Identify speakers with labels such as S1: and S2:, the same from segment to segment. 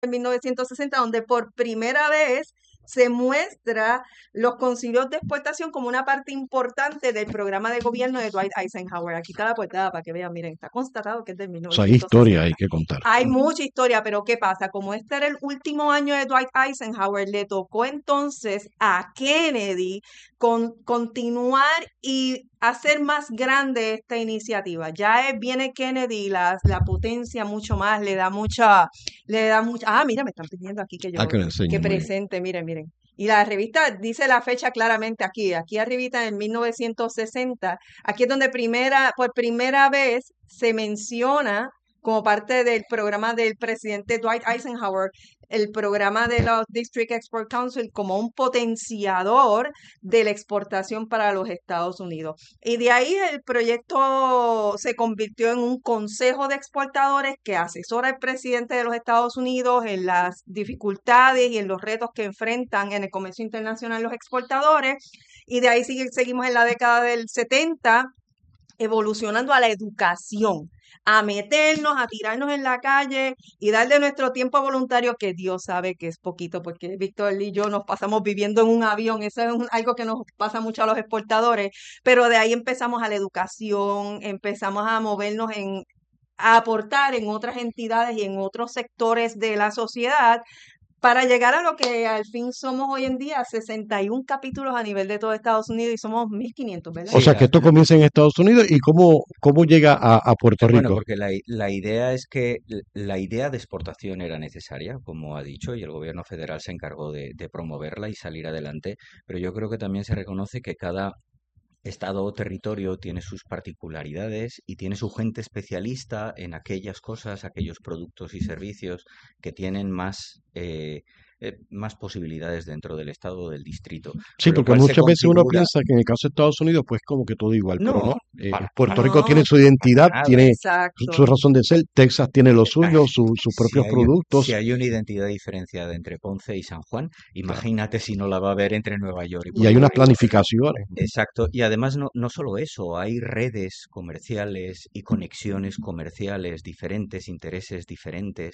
S1: en 1960, donde por primera vez se muestra los concilios de exportación como una parte importante del programa de gobierno de Dwight Eisenhower. Aquí está la portada para que vean, miren, está constatado que es de
S2: O sea, hay historia, hay
S1: 1960.
S2: que contar.
S1: Hay mucha historia, pero ¿qué pasa? Como este era el último año de Dwight Eisenhower, le tocó entonces a Kennedy continuar y hacer más grande esta iniciativa. Ya viene Kennedy, la potencia mucho más, le da mucha. Ah, mira, me están pidiendo aquí que
S2: Ah, que
S1: yo,
S2: lo
S1: que
S2: enseñe, muy bien.
S1: presente, miren, miren. Y la revista dice la fecha claramente aquí arribita en 1960. Aquí es donde por primera vez se menciona como parte del programa del presidente Dwight Eisenhower, el programa de los District Export Council como un potenciador de la exportación para los Estados Unidos. Y de ahí el proyecto se convirtió en un consejo de exportadores que asesora al presidente de los Estados Unidos en las dificultades y en los retos que enfrentan en el comercio internacional los exportadores. Y de ahí seguimos en la década del 70 evolucionando a la educación, a meternos, a tirarnos en la calle y darle nuestro tiempo voluntario, que Dios sabe que es poquito, porque Víctor y yo nos pasamos viviendo en un avión, eso es algo que nos pasa mucho a los exportadores, pero de ahí empezamos a la educación, empezamos a movernos a aportar en otras entidades y en otros sectores de la sociedad para llegar a lo que al fin somos hoy en día, 61 capítulos a nivel de todo Estados Unidos y somos 1.500, ¿verdad?
S2: O
S3: Sí,
S2: sea, que esto comienza en Estados Unidos y cómo llega a Puerto
S3: bueno,
S2: Rico.
S3: porque la idea es que la idea de exportación era necesaria, como ha dicho, y el gobierno federal se encargó de promoverla y salir adelante, pero yo creo que también se reconoce que cada estado o territorio tiene sus particularidades y tiene su gente especialista en aquellas cosas, aquellos productos y servicios que tienen más posibilidades dentro del estado o del distrito,
S2: Sí,
S3: con lo
S2: porque
S3: cual se
S2: muchas veces uno
S3: configura.
S2: piensa que en el caso de Estados Unidos, pues como que todo igual, pero no.
S3: No,
S2: Puerto Rico tiene
S1: No,
S2: su
S3: para
S2: identidad,
S3: nada.
S2: tiene su
S1: exacto.
S2: razón de ser, Texas tiene lo
S3: Ah,
S2: suyo, sus
S3: Si
S2: propios
S3: hay, si
S2: productos.
S3: hay una identidad diferenciada entre Ponce y San Juan,
S2: Claro.
S3: imagínate si no la va a haber entre Nueva York y
S2: Y hay
S3: Puerto
S2: unas
S3: Rico.
S2: planificaciones.
S3: Exacto, y además no solo eso, hay redes comerciales y conexiones comerciales diferentes, intereses diferentes.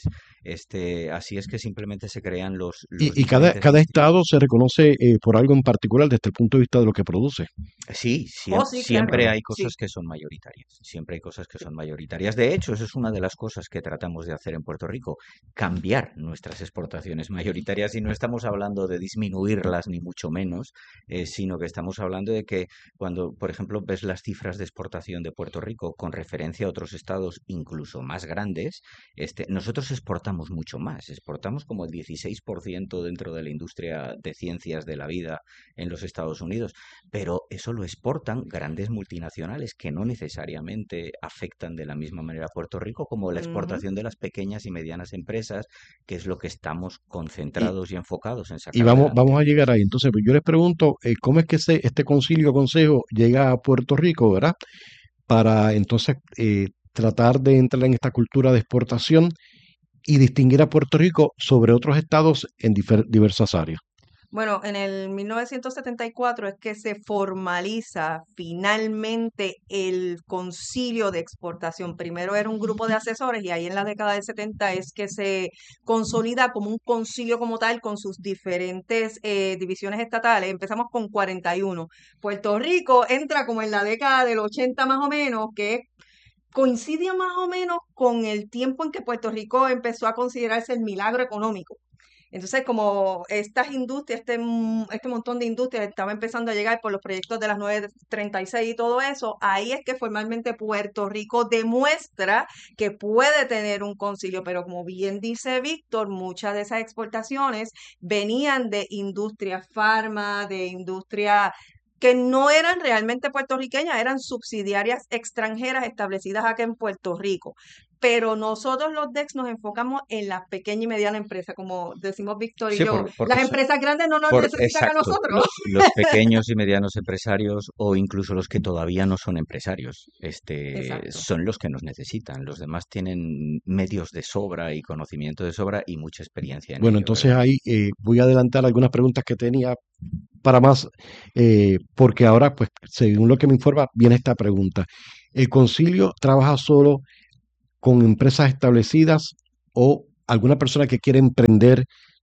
S3: Así es que simplemente se crean los
S2: Y cada,
S3: diferentes
S2: cada estado
S3: distritos.
S2: se reconoce por algo en particular desde el punto de vista de lo que produce.
S3: Sí,
S1: Oh, sí, claro.
S3: siempre
S2: Claro.
S3: hay
S1: Sí.
S3: cosas que son mayoritarias, siempre hay cosas que son mayoritarias. De hecho, eso es una de las cosas que tratamos de hacer en Puerto Rico, cambiar nuestras exportaciones mayoritarias y no estamos hablando de disminuirlas ni mucho menos, sino que estamos hablando de que cuando, por ejemplo, ves las cifras de exportación de Puerto Rico con referencia a otros estados incluso más grandes, nosotros exportamos mucho más, exportamos como el 16% dentro de la industria de ciencias de la vida en los Estados Unidos, pero eso lo exportan grandes multinacionales que no necesariamente afectan de la misma manera a Puerto Rico como la
S1: Ujú.
S3: exportación de las pequeñas y medianas empresas, que es lo que estamos
S2: Y,
S3: concentrados y enfocados en
S2: y
S3: sacar
S2: vamos
S3: adelante.
S2: a llegar ahí. Entonces, pues, yo les pregunto, ¿cómo es que este concilio consejo llega a Puerto Rico, ¿verdad? Para entonces tratar de entrar en esta cultura de exportación y distinguir a Puerto Rico sobre otros estados en diversas áreas.
S1: Bueno, en el 1974 es que se formaliza finalmente el concilio de exportación. Primero era un grupo de asesores y ahí en la década del 70 es que se consolida como un concilio como tal con sus diferentes divisiones estatales. Empezamos con 41. Puerto Rico entra como en la década del 80 más o menos, que coincide más o menos con el tiempo en que Puerto Rico empezó a considerarse el milagro económico. Entonces, como estas industrias, este montón de industrias estaba empezando a llegar por los proyectos de las 936 y todo eso, ahí es que formalmente Puerto Rico demuestra que puede tener un concilio, pero como bien dice Víctor, muchas de esas exportaciones venían de industria farma, de industria que no eran realmente puertorriqueñas, eran subsidiarias extranjeras establecidas acá en Puerto Rico. Pero nosotros los DEX nos enfocamos en la pequeña y mediana empresa, como decimos Víctor y
S3: Sí,
S1: yo. Las empresas grandes no nos necesitan a
S3: exacto.
S1: nosotros.
S3: Los pequeños y medianos empresarios o incluso los que todavía no son empresarios,
S1: Exacto.
S3: son los que nos necesitan. Los demás tienen medios de sobra y conocimiento de sobra y mucha experiencia en
S2: Bueno,
S3: ello,
S2: entonces
S3: ¿verdad?
S2: ahí voy a adelantar algunas preguntas que tenía para más, porque ahora, pues, según lo que me informa, viene esta pregunta. ¿El concilio trabaja solo con empresas establecidas o alguna persona que quiere emprender,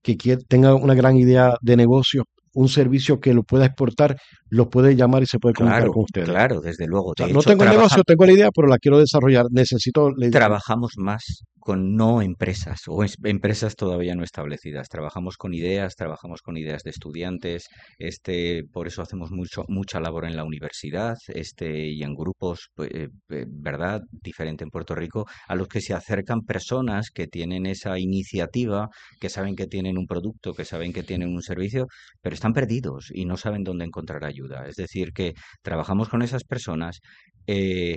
S2: tenga una gran idea de negocio, un servicio que lo pueda exportar, lo puede llamar y se puede comunicar
S3: Claro,
S2: con ustedes.
S3: claro, desde luego.
S2: O sea,
S3: De
S2: no
S3: hecho,
S2: tengo el negocio, tengo la idea, pero la quiero desarrollar. Necesito la idea.
S3: trabajamos más con no empresas o empresas todavía no establecidas. Trabajamos con ideas de estudiantes. Por eso hacemos mucha labor en la universidad, y en grupos, ¿verdad? Diferente en Puerto Rico, a los que se acercan personas que tienen esa iniciativa, que saben que tienen un producto, que saben que tienen un servicio, pero están perdidos y no saben dónde encontrar ayuda. Es decir, que trabajamos con esas personas. eh,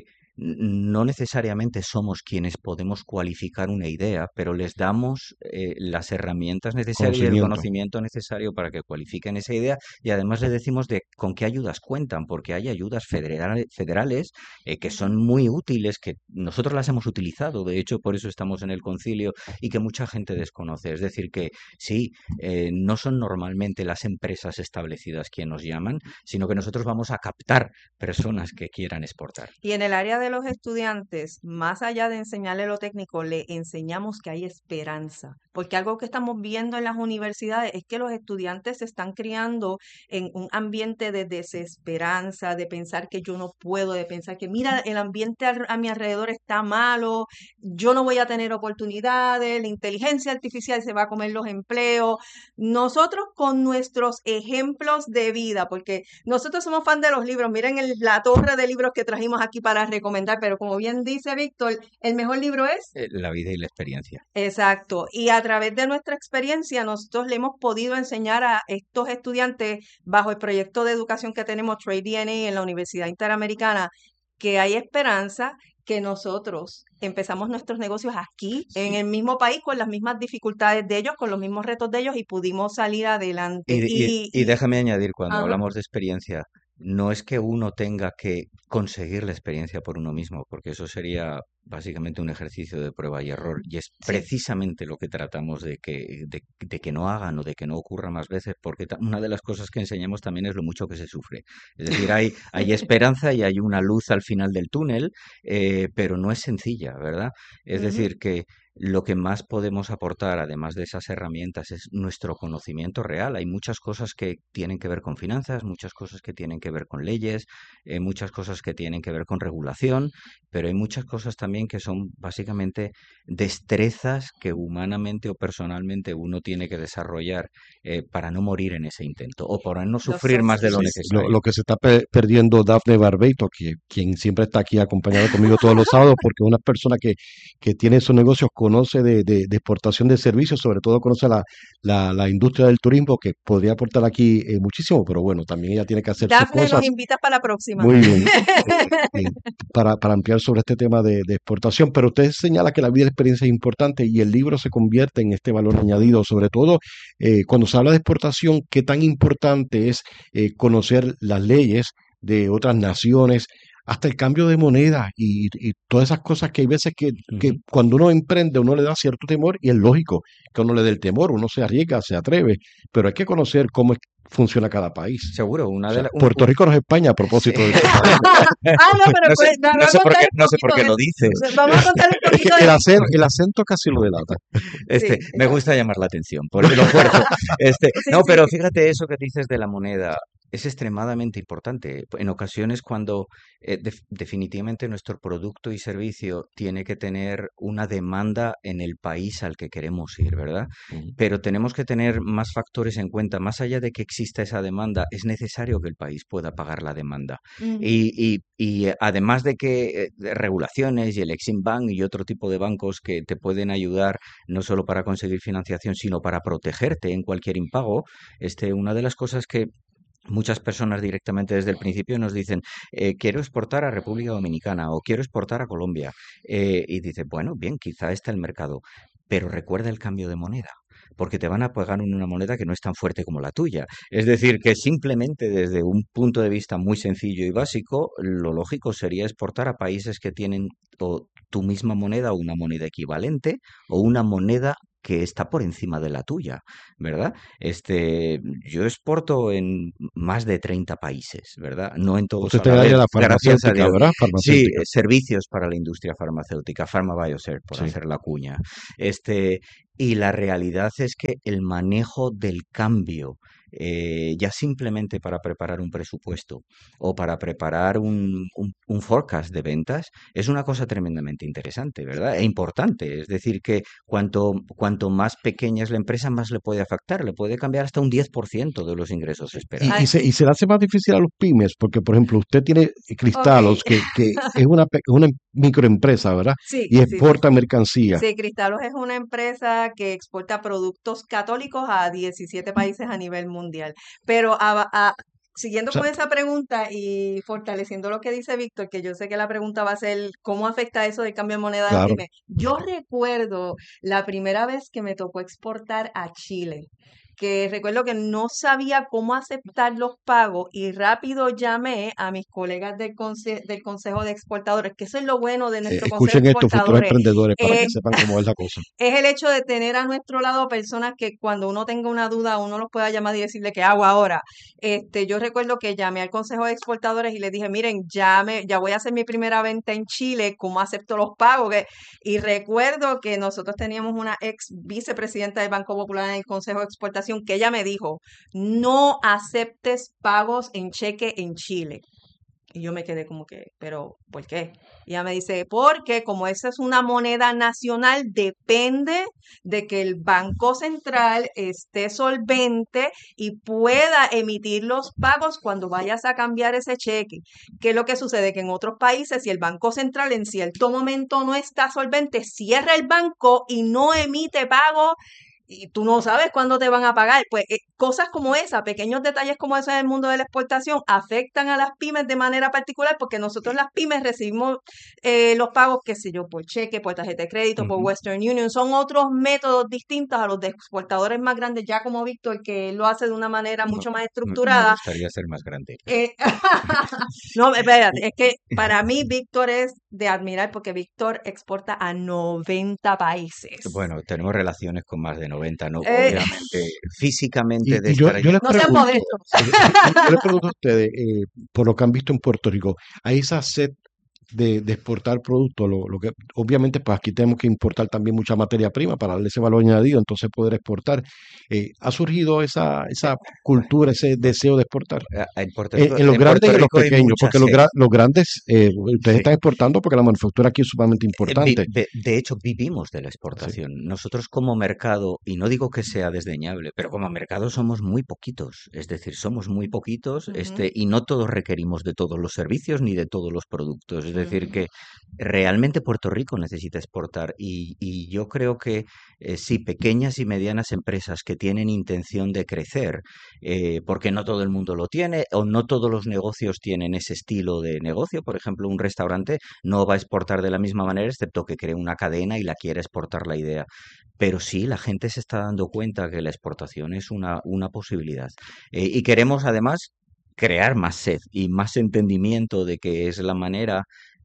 S3: no necesariamente somos quienes podemos cualificar una idea, pero les damos las herramientas necesarias y el
S2: Conocimiento.
S3: conocimiento necesario para que cualifiquen esa idea, y además les decimos de con qué ayudas cuentan, porque hay ayudas federales que son muy útiles, que nosotros las hemos utilizado, de hecho por eso estamos en el concilio, y que mucha gente desconoce. Es decir, que sí, no son normalmente las empresas establecidas quienes nos llaman, sino que nosotros vamos a captar personas que quieran exportar.
S1: Y en el área de los estudiantes, más allá de enseñarle lo técnico, le enseñamos que hay esperanza, porque algo que estamos viendo en las universidades es que los estudiantes se están criando en un ambiente de desesperanza, de pensar que yo no puedo, de pensar que mira, el ambiente a mi alrededor está malo, yo no voy a tener oportunidades, la inteligencia artificial se va a comer los empleos. Nosotros con nuestros ejemplos de vida, porque nosotros somos fan de los libros, miren la torre de libros que trajimos aquí para recomendar, pero como bien dice Víctor, el mejor libro es...
S3: La vida y la experiencia.
S1: Exacto, y a través de nuestra experiencia nosotros le hemos podido enseñar a estos estudiantes bajo el proyecto de educación que tenemos Trade DNA en la Universidad Interamericana, que hay esperanza, que nosotros empezamos nuestros negocios aquí, en
S3: Sí.
S1: el mismo país, con las mismas dificultades de ellos, con los mismos retos de ellos y pudimos salir adelante.
S3: Y déjame añadir, cuando
S1: Ajá.
S3: hablamos de experiencia, no es que uno tenga que conseguir la experiencia por uno mismo, porque eso sería básicamente un ejercicio de prueba y error. Y es
S1: Sí.
S3: precisamente lo que tratamos de que no hagan o de que no ocurra más veces, porque una de las cosas que enseñamos también es lo mucho que se sufre. Es decir, hay esperanza y hay una luz al final del túnel, pero no es sencilla, ¿verdad? Es
S1: Ujú.
S3: decir, que lo que más podemos aportar, además de esas herramientas, es nuestro conocimiento real. Hay muchas cosas que tienen que ver con finanzas, muchas cosas que tienen que ver con leyes, muchas cosas que tienen que ver con regulación, pero hay muchas cosas también que son básicamente destrezas que humanamente o personalmente uno tiene que desarrollar para no morir en ese intento o para no
S1: Los
S3: sufrir
S1: soft
S3: más de lo
S2: Sí,
S1: skills.
S2: lo
S3: necesario.
S2: que se está perdiendo Dafne Barbeito, quien siempre está aquí acompañado conmigo todos los sábados, porque una persona que tiene esos negocios, conoce de exportación de servicios, sobre todo conoce la industria del turismo, que podría aportar aquí muchísimo, pero bueno, también ella tiene que hacer sus
S1: Dafne, nos
S2: cosas.
S1: invitas para la próxima.
S2: Muy bien, eh, para ampliar sobre este tema de exportación, pero usted señala que la vida y la experiencia es importante y el libro se convierte en este valor añadido, sobre todo cuando se habla de exportación, qué tan importante es conocer las leyes de otras naciones, hasta el cambio de moneda y todas esas cosas que hay veces que
S3: Ujú.
S2: cuando uno emprende uno le da cierto temor y es lógico que uno le dé el temor, uno se arriesga, se atreve, pero hay que conocer cómo funciona cada país.
S3: Seguro,
S2: O sea, Puerto Rico no es España a
S3: sí.
S2: propósito de esos países.
S1: No, pero
S3: No sé,
S1: pues vamos a contar un
S3: no sé por
S1: poquito
S3: qué
S1: de,
S3: lo dices.
S1: vamos a contar un
S2: Es que
S1: poquito de la historia.
S2: el acento casi lo delata.
S1: Sí,
S3: Me
S1: exacto.
S3: gusta llamar la atención, porque lo fuerzo.
S1: Sí,
S3: No,
S1: sí.
S3: pero fíjate eso que dices de la moneda. Es extremadamente importante. En ocasiones cuando definitivamente nuestro producto y servicio tiene que tener una demanda en el país al que queremos ir, ¿verdad?
S2: Ujú.
S3: Pero tenemos que tener más factores en cuenta. Más allá de que exista esa demanda, es necesario que el país pueda pagar la demanda.
S1: Ujú.
S3: Y además de que de regulaciones y el Exim Bank y otro tipo de bancos que te pueden ayudar no solo para conseguir financiación, sino para protegerte en cualquier impago, una de las cosas que muchas personas directamente desde el principio nos dicen, quiero exportar a República Dominicana o quiero exportar a Colombia. Y dice, bueno, bien, quizá está el mercado, pero recuerda el cambio de moneda, porque te van a pagar en una moneda que no es tan fuerte como la tuya. Es decir, que simplemente desde un punto de vista muy sencillo y básico, lo lógico sería exportar a países que tienen o tu misma moneda o una moneda equivalente o una moneda que está por encima de la tuya, ¿verdad? Yo exporto en más de 30 países, ¿verdad? No en todos
S2: Usted
S3: a
S2: está
S3: la
S2: en el área
S3: vez,
S2: de la
S3: gracias a
S2: farmacéutica,
S3: Dios.
S2: ¿verdad?
S3: Sí,
S2: Farmacéutica.
S3: servicios para la industria farmacéutica, PharmaBioServe, por
S2: Sí.
S3: hacer la cuña. Este, y la realidad es que el manejo del cambio, ya simplemente para preparar un presupuesto o para preparar un forecast de ventas, es una cosa tremendamente interesante, ¿verdad? E importante. Es decir, que cuanto más pequeña es la empresa, más le puede afectar. Le puede cambiar hasta un 10% de los ingresos
S1: Ah,
S3: esperados.
S2: Y se le hace más difícil a los pymes, porque, por ejemplo, usted tiene
S1: ok.
S2: Cristalos, que es una microempresa, ¿verdad?
S1: Sí,
S2: Y
S1: sí, sí.
S2: exporta mercancía.
S1: Sí, Cristalos es una empresa que exporta productos católicos a 17 países a nivel mundial. Pero
S2: O
S1: siguiendo
S2: sea,
S1: con esa pregunta y fortaleciendo lo que dice Víctor, que yo sé que la pregunta va a ser ¿cómo afecta eso del cambio de moneda a las
S2: claro.
S1: pymes? Yo recuerdo la primera vez que me tocó exportar a Chile, que recuerdo que no sabía cómo aceptar los pagos y rápido llamé a mis colegas del Consejo de Exportadores, que eso es lo bueno de nuestro Consejo de
S2: Escuchen esto, futuros
S1: Exportadores.
S2: emprendedores, para que
S1: eh,
S2: sepan cómo es la cosa.
S1: es el hecho de tener a nuestro lado personas que cuando uno tenga una duda, uno los pueda llamar y decirle qué hago ahora. Yo recuerdo que llamé al Consejo de Exportadores y les dije, miren, ya voy a hacer mi primera venta en Chile, ¿cómo acepto los pagos? Y recuerdo que nosotros teníamos una ex vicepresidenta del Banco Popular en el Consejo de Exportación que ella me dijo, no aceptes pagos en cheque en Chile. Y yo me quedé como que, pero ¿por qué? Y ella me dice, porque como esa es una moneda nacional, depende de que el Banco Central esté solvente y pueda emitir los pagos cuando vayas a cambiar ese cheque. ¿Qué es lo que sucede? Que en otros países, si el Banco Central en cierto momento no está solvente, cierra el banco y no emite pago y tú no sabes cuándo te van a pagar. Pues cosas como esa, pequeños detalles como esos en el mundo de la exportación afectan a las pymes de manera particular porque nosotros las pymes recibimos los pagos, qué sé yo, por cheque, por tarjeta de crédito, por
S3: Ujú.
S1: Western Union. Son otros métodos distintos a los de exportadores más grandes, ya como Víctor, que él lo hace de una manera
S3: Me
S1: mucho más
S3: me
S1: estructurada.
S3: gustaría ser más grande, pero...
S1: Eh, no, espérate, es que para mí Víctor es de admirar porque Víctor exporta a 90 países.
S3: Bueno, tenemos relaciones con más de 90, ¿no?
S1: Eh,
S3: Obviamente, físicamente de
S2: Y yo,
S3: estar
S2: yo
S3: allá.
S2: les
S1: no sean
S2: pregunto,
S1: modestos.
S2: yo les pregunto a ustedes, por lo que han visto en Puerto Rico, ¿hay esa sed de exportar productos? Lo que, obviamente, pues aquí tenemos que importar también mucha materia prima para darle ese valor añadido, entonces poder exportar. ¿Ha surgido esa cultura, ese deseo de exportar? En los
S3: En
S2: grandes
S3: Puerto
S2: y en los
S3: Rico hay
S2: pequeños,
S3: mucha
S2: porque
S3: sed.
S2: los grandes, ustedes
S3: Sí.
S2: están exportando porque la manufactura aquí es sumamente importante.
S3: De hecho, vivimos de la
S2: Sí.
S3: exportación. Nosotros como mercado, y no digo que sea desdeñable, pero como mercado somos muy poquitos. Es decir, somos muy poquitos,
S1: Ujú,
S3: y no todos requerimos de todos los servicios ni de todos los productos. Es decir,
S1: ujú,
S3: que realmente Puerto Rico necesita exportar. Y yo creo que sí, pequeñas y medianas empresas que tienen intención de crecer, porque no todo el mundo lo tiene o no todos los negocios tienen ese estilo de negocio. Por ejemplo, un restaurante no va a exportar de la misma manera, excepto que cree una cadena y la quiera exportar la idea. Pero sí, la gente se está dando cuenta que la exportación es una posibilidad. Y queremos además crear más sed y más entendimiento de que es la manera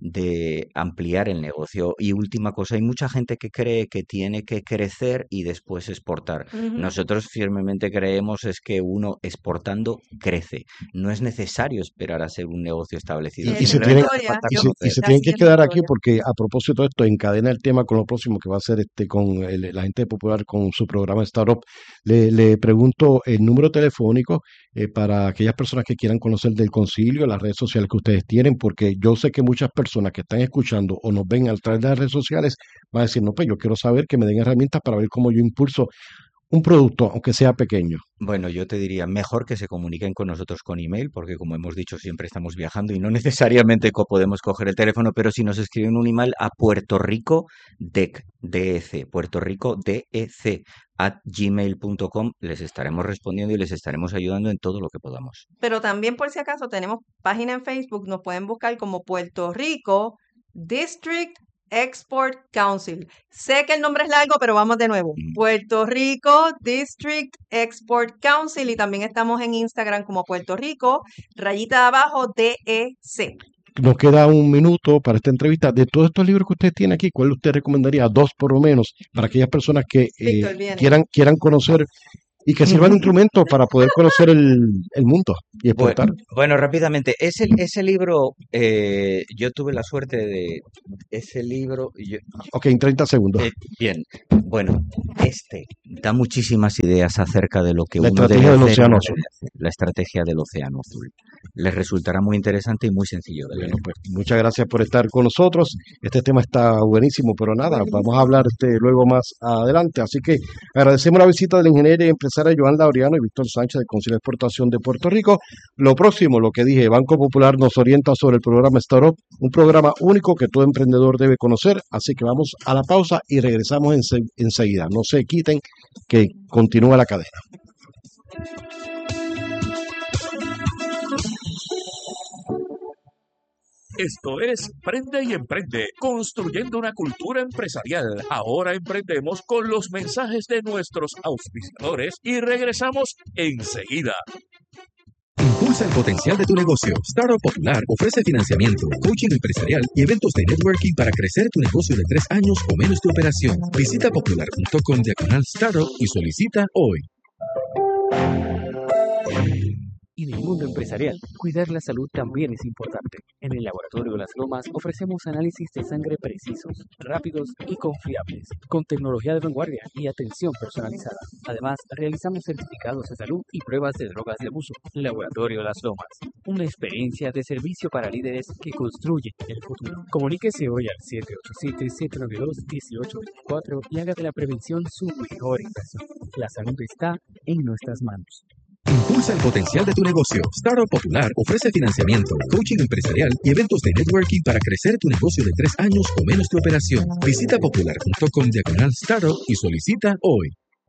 S3: de ampliar el negocio. Y última cosa, hay mucha gente que cree que tiene que crecer y después exportar.
S1: ujú.
S3: Nosotros firmemente creemos es que uno exportando crece. No es necesario esperar a ser un negocio establecido,
S2: Y, y
S1: Es
S2: se
S1: mi
S2: tienen,
S3: simplemente hace
S1: historia,
S3: falta
S2: y
S3: conocer.
S2: se tienen
S1: así
S2: que
S1: es mi
S2: quedar aquí
S1: historia.
S2: porque a propósito de esto, encadena el tema con lo próximo que va a ser con la gente popular con su programa Startup. Le pregunto el número telefónico para aquellas personas que quieran conocer del concilio, las redes sociales que ustedes tienen, porque yo sé que muchas personas que están escuchando o nos ven a través de las redes sociales van a decir, no, pues yo quiero saber que me den herramientas para ver cómo yo impulso un producto, aunque sea pequeño.
S3: Bueno, yo te diría mejor que se comuniquen con nosotros con email, porque como hemos dicho, siempre estamos viajando y no necesariamente podemos coger el teléfono, pero si nos escriben un email a Puerto Rico DEC, Puerto Rico DEC @gmail.com, les estaremos respondiendo y les estaremos ayudando en todo lo que podamos.
S1: Pero también por si acaso tenemos página en Facebook, nos pueden buscar como Puerto Rico District Export Council. Sé que el nombre es largo, pero vamos de nuevo.
S3: Mm.
S1: Puerto Rico District Export Council y también estamos en Instagram como Puerto Rico, rayita de abajo DEC.
S2: nos queda un minuto para esta entrevista. De todos estos libros que usted tiene aquí, ¿cuál usted recomendaría? Dos por lo menos, para aquellas personas que
S1: Víctor, viene.
S2: quieran conocer y que sirvan de instrumento para poder conocer el mundo y exportar.
S3: Bueno, rápidamente, ese libro, yo tuve la suerte de ese libro.
S2: Ok, en 30 segundos.
S3: Bien, bueno, da muchísimas ideas acerca de lo que
S2: La
S3: uno
S2: estrategia
S3: debe
S2: del
S3: hacer,
S2: Océano
S3: no
S2: Azul.
S3: debe hacer, la estrategia del Océano Azul. Les resultará muy interesante y muy sencillo de leer.
S2: Bueno, pues muchas gracias por estar con nosotros. Este tema está buenísimo, pero nada, vamos a hablar luego más adelante. Así que agradecemos la visita del ingeniero y empresario Joan Laureano y Víctor Sánchez del Consejo de Exportación de Puerto Rico. Lo próximo, lo que dije, Banco Popular nos orienta sobre el programa Startup, un programa único que todo emprendedor debe conocer. Así que vamos a la pausa y regresamos enseguida. No se quiten, que continúa la cadena.
S4: Esto es Prende y Emprende, construyendo una cultura empresarial. Ahora emprendemos con los mensajes de nuestros auspiciadores y regresamos enseguida.
S5: Impulsa el potencial de tu negocio. Startup Popular ofrece financiamiento, coaching empresarial y eventos de networking para crecer tu negocio de 3 años o menos de operación. Visita popular.com/startup y solicita hoy.
S6: En el mundo empresarial, cuidar la salud también es importante. En el Laboratorio Las Lomas ofrecemos análisis de sangre precisos, rápidos y confiables, con tecnología de vanguardia y atención personalizada. Además, realizamos certificados de salud y pruebas de drogas de abuso. Laboratorio Las Lomas, una experiencia de servicio para líderes que construyen el futuro. Comuníquese hoy al 787-792-1824 y haga de la prevención su mejor inversión. La salud está en nuestras manos.
S5: Impulsa el potencial de tu negocio. Startup Popular ofrece financiamiento, coaching empresarial y eventos de networking para crecer tu negocio de 3 años o menos de operación. Visita popular.com/startup y solicita hoy.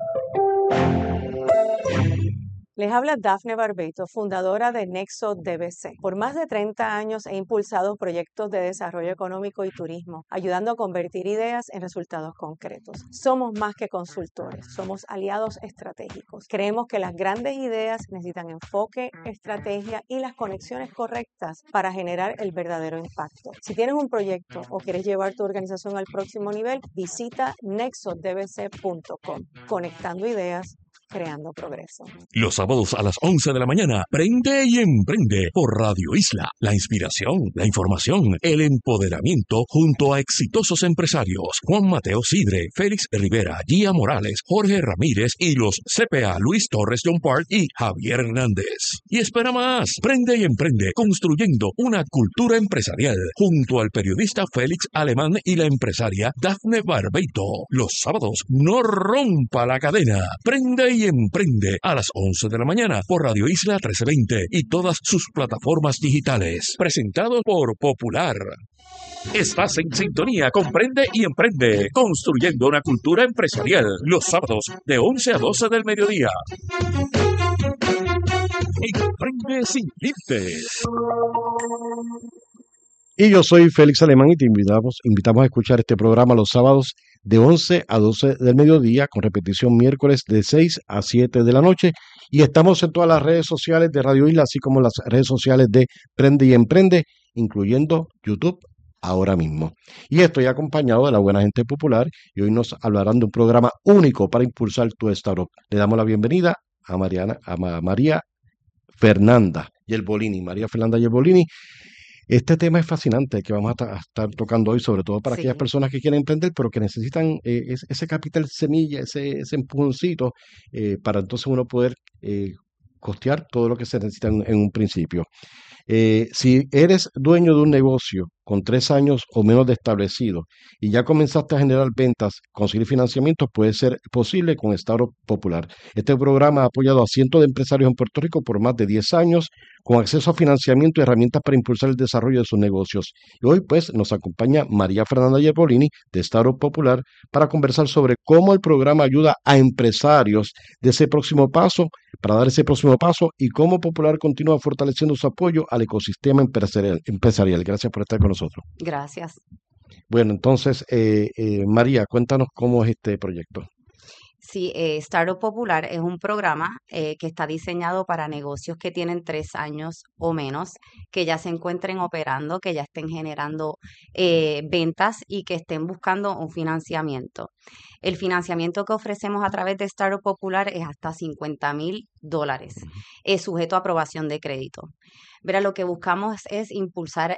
S7: Les habla Dafne Barbeito, fundadora de Nexo DBC. Por más de 30 años he impulsado proyectos de desarrollo económico y turismo, ayudando a convertir ideas en resultados concretos. Somos más que consultores, somos aliados estratégicos. Creemos que las grandes ideas necesitan enfoque, estrategia y las conexiones correctas para generar el verdadero impacto. Si tienes un proyecto o quieres llevar tu organización al próximo nivel, visita nexodbc.com. Conectando ideas, creando progreso.
S4: Los sábados a las 11 de la mañana, Prende y Emprende por Radio Isla. La inspiración, la información, el empoderamiento junto a exitosos empresarios. Juan Mateo Sidre, Félix Rivera, Gia Morales, Jorge Ramírez y los CPA Luis Torres John Park y Javier Hernández. Y espera más, Prende y Emprende, construyendo una cultura empresarial junto al periodista Félix Alemán y la empresaria Dafne Barbeito. Los sábados, no rompa la cadena. Prende y Emprende a las 11 de la mañana por Radio Isla 1320 y todas sus plataformas digitales. Presentado por Popular. Estás en sintonía con Prende y Emprende, construyendo una cultura empresarial. Los sábados de 11 a 12 del mediodía. Emprende sin límites.
S2: Y yo soy Félix Alemán y te invitamos a escuchar este programa los sábados de 11 a 12 del mediodía, con repetición miércoles de 6 a 7 de la noche. Y estamos en todas las redes sociales de Radio Isla, así como las redes sociales de Prende y Emprende, incluyendo YouTube ahora mismo. Y estoy acompañado de la buena gente popular y hoy nos hablarán de un programa único para impulsar tu startup. Le damos la bienvenida a María Fernanda Yerbolini. María Fernanda Yerbolini. Este tema es fascinante que vamos a estar tocando hoy, sobre todo para aquellas personas que quieren emprender, pero que necesitan ese capital semilla, ese empujoncito, para entonces uno poder costear todo lo que se necesita en un principio. Si eres dueño de un negocio con 3 años o menos de establecido y ya comenzaste a generar ventas, conseguir financiamiento puede ser posible con Startup Popular. Este programa ha apoyado a cientos de empresarios en Puerto Rico por más de 10 años, con acceso a financiamiento y herramientas para impulsar el desarrollo de sus negocios. Y hoy pues nos acompaña María Fernanda Yerbolini de Startup Popular para conversar sobre cómo el programa ayuda a empresarios de ese próximo paso, para dar ese próximo paso, y cómo Popular continúa fortaleciendo su apoyo al ecosistema empresarial. Gracias por estar con nosotros.
S7: Gracias.
S2: Bueno, entonces, María, cuéntanos cómo es este proyecto.
S8: Sí, Startup Popular es un programa que está diseñado para negocios que tienen 3 años o menos, que ya se encuentren operando, que ya estén generando ventas y que estén buscando un financiamiento. El financiamiento que ofrecemos a través de Startup Popular es hasta $50,000, es sujeto a aprobación de crédito. Verá, lo que buscamos es impulsar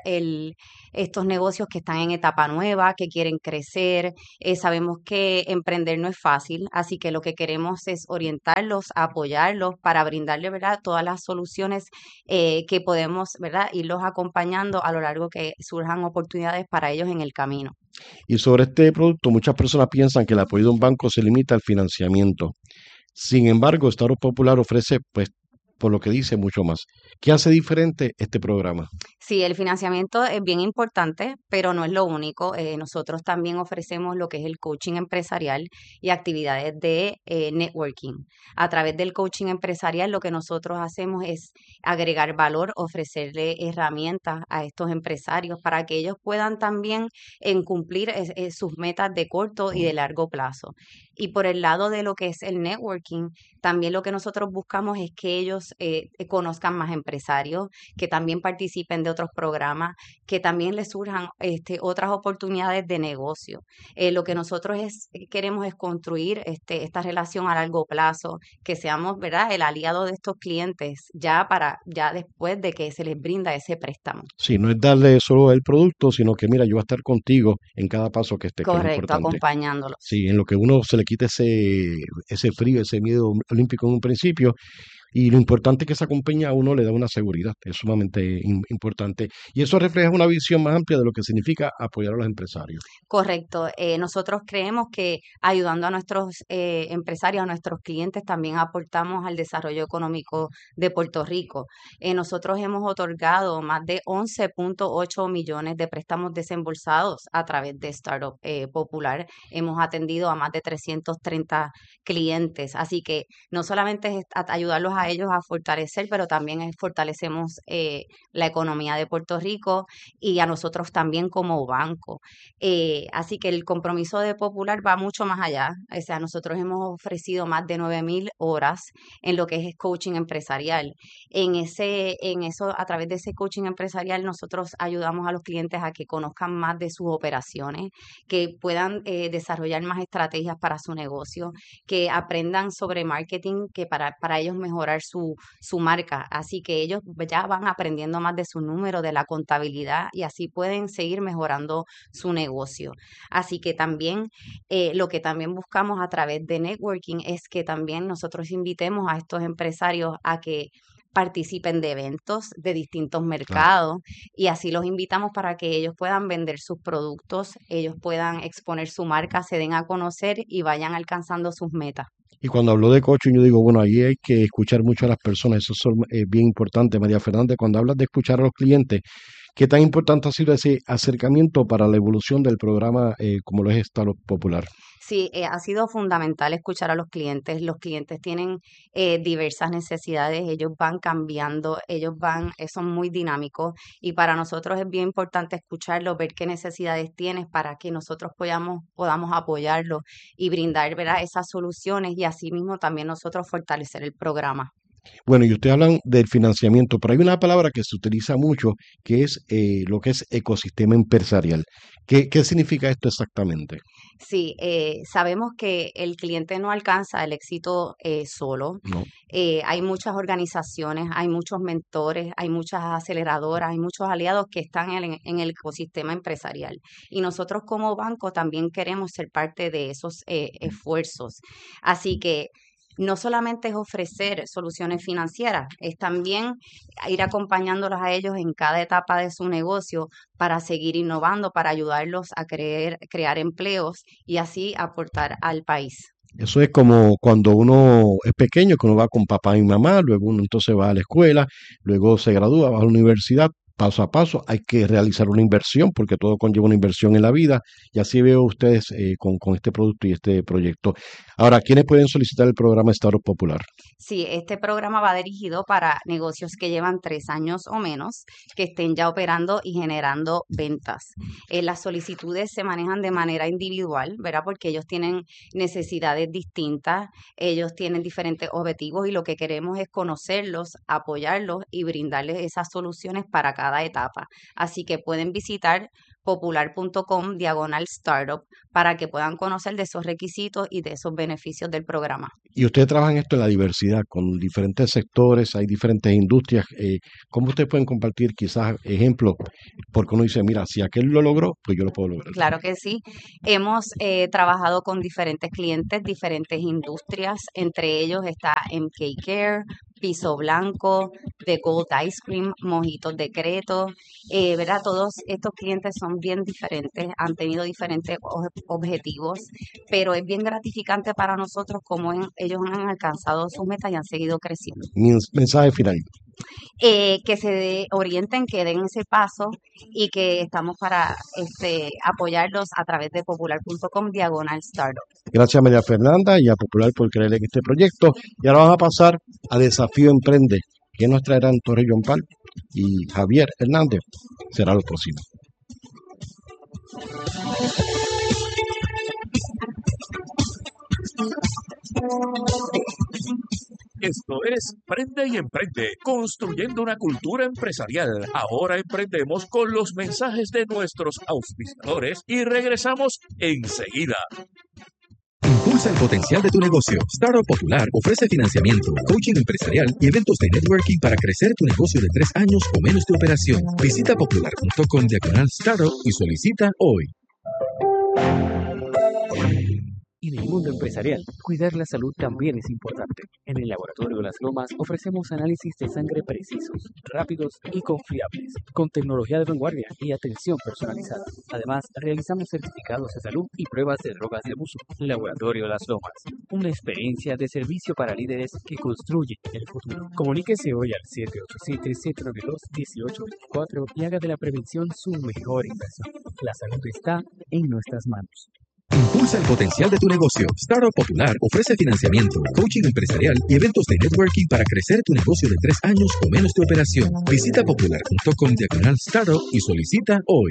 S8: estos negocios que están en etapa nueva, que quieren crecer. Sabemos que emprender no es fácil, así que lo que queremos es orientarlos, apoyarlos para brindarles, ¿verdad?, todas las soluciones que podemos, ¿verdad?, irlos acompañando a lo largo que surjan oportunidades para ellos en el camino.
S2: Y sobre este producto, muchas personas piensan que el apoyo de un banco se limita al financiamiento. Sin embargo, Startup Popular ofrece, pues, por lo que dice, mucho más. ¿Qué hace diferente este programa?
S8: Sí, el financiamiento es bien importante, pero no es lo único. Nosotros también ofrecemos lo que es el coaching empresarial y actividades de networking. A través del coaching empresarial, lo que nosotros hacemos es agregar valor, ofrecerle herramientas a estos empresarios para que ellos puedan también cumplir sus metas de corto y de largo plazo. Y por el lado de lo que es el networking, también lo que nosotros buscamos es que ellos conozcan más empresarios, que también participen de otros programas, que también les surjan otras oportunidades de negocio. Lo que nosotros queremos es construir esta relación a largo plazo, que seamos, ¿verdad?, el aliado de estos clientes ya después de que se les brinda ese préstamo.
S2: Sí, no es darle solo el producto, sino que mira, yo voy a estar contigo en cada paso que esté, que es lo
S8: Correcto,
S2: importante.
S8: acompañándolos.
S2: Sí, en lo que uno se le quite ese frío, ese miedo olímpico en un principio. Y lo importante es que esa compañía a uno le da una seguridad, es sumamente importante. Y eso refleja una visión más amplia de lo que significa apoyar a los empresarios.
S8: Correcto. Nosotros creemos que ayudando a nuestros empresarios, a nuestros clientes, también aportamos al desarrollo económico de Puerto Rico. Nosotros hemos otorgado más de 11.8 millones de préstamos desembolsados a través de Startup Popular. Hemos atendido a más de 330 clientes. Así que no solamente es ayudarlos a ellos a fortalecer, pero también fortalecemos la economía de Puerto Rico y a nosotros también como banco. Así que el compromiso de Popular va mucho más allá. O sea, nosotros hemos ofrecido más de 9,000 horas en lo que es coaching empresarial. A través de ese coaching empresarial, nosotros ayudamos a los clientes a que conozcan más de sus operaciones, que puedan desarrollar más estrategias para su negocio, que aprendan sobre marketing, que para ellos mejorar su marca. Así que ellos ya van aprendiendo más de su número, de la contabilidad, y así pueden seguir mejorando su negocio. Así que también lo que también buscamos a través de networking es que también nosotros invitemos a estos empresarios a que participen de eventos de distintos mercados y así los invitamos para que ellos puedan vender sus productos, ellos puedan exponer su marca, se den a conocer y vayan alcanzando sus metas.
S2: Y cuando hablo de coaching, yo digo, bueno, ahí hay que escuchar mucho a las personas, eso es bien importante. María Fernández, cuando hablas de escuchar a los clientes, ¿qué tan importante ha sido ese acercamiento para la evolución del programa como lo es Startup Popular?
S8: Sí, ha sido fundamental escuchar a los clientes. Los clientes tienen diversas necesidades, ellos van cambiando, son muy dinámicos y para nosotros es bien importante escucharlos, ver qué necesidades tienes para que nosotros podamos apoyarlos y brindar, ¿verdad?, esas soluciones y asimismo también nosotros fortalecer el programa.
S2: Bueno, y ustedes hablan del financiamiento, pero hay una palabra que se utiliza mucho que es lo que es ecosistema empresarial. ¿Qué significa esto exactamente?
S8: Sí, sabemos que el cliente no alcanza el éxito solo.
S2: No.
S8: Hay muchas organizaciones, hay muchos mentores, hay muchas aceleradoras, hay muchos aliados que están en el ecosistema empresarial. Y nosotros como banco también queremos ser parte de esos esfuerzos. Así que no solamente es ofrecer soluciones financieras, es también ir acompañándolos a ellos en cada etapa de su negocio para seguir innovando, para ayudarlos a crear empleos y así aportar al país.
S2: Eso es como cuando uno es pequeño, que uno va con papá y mamá, luego uno entonces va a la escuela, luego se gradúa, va a la universidad, paso a paso. Hay que realizar una inversión porque todo conlleva una inversión en la vida y así veo ustedes con este producto y este proyecto. Ahora, ¿quiénes pueden solicitar el programa Startup Popular?
S8: Sí, este programa va dirigido para negocios que llevan 3 años o menos, que estén ya operando y generando ventas. Las solicitudes se manejan de manera individual, ¿verdad? Porque ellos tienen necesidades distintas, ellos tienen diferentes objetivos y lo que queremos es conocerlos, apoyarlos y brindarles esas soluciones para cada etapa. Así que pueden visitar popular.com/startup para que puedan conocer de esos requisitos y de esos beneficios del programa.
S2: Y ustedes trabajan esto en la diversidad, con diferentes sectores, hay diferentes industrias. ¿Cómo ustedes pueden compartir quizás ejemplos? Porque uno dice, mira, si aquel lo logró, pues yo lo puedo lograr.
S8: Claro que sí. Hemos trabajado con diferentes clientes, diferentes industrias. Entre ellos está MK Care, Piso Blanco, The Gold Ice Cream, Mojitos Decreto. ¿Verdad? Todos estos clientes son bien diferentes, han tenido diferentes objetivos, pero es bien gratificante para nosotros cómo ellos han alcanzado sus metas y han seguido creciendo.
S2: Mensaje final.
S8: Que se orienten, que den ese paso y que estamos para apoyarlos a través de popular.com/startup.
S2: Gracias a María Fernanda y a Popular por creer en este proyecto. Y ahora vamos a pasar a Desafío Emprende, que nos traerán Torres John Paul y Javier Hernández. Será lo próximo.
S4: Esto es Prende y Emprende, construyendo una cultura empresarial. Ahora emprendemos con los mensajes de nuestros auspiciadores y regresamos enseguida.
S5: Impulsa el potencial de tu negocio. Startup Popular ofrece financiamiento, coaching empresarial y eventos de networking para crecer tu negocio de 3 años o menos de operación. Visita popular.com/startup y solicita hoy.
S6: En el mundo empresarial, cuidar la salud también es importante. En el Laboratorio Las Lomas ofrecemos análisis de sangre precisos, rápidos y confiables, con tecnología de vanguardia y atención personalizada. Además, realizamos certificados de salud y pruebas de drogas de abuso. Laboratorio Las Lomas, una experiencia de servicio para líderes que construyen el futuro. Comuníquese hoy al 787-792-1824 y haga de la prevención su mejor inversión. La salud está en nuestras manos.
S5: Impulsa el potencial de tu negocio. Startup Popular ofrece financiamiento, coaching empresarial y eventos de networking para crecer tu negocio de 3 años o menos de operación. Visita popular.com/startup y solicita hoy.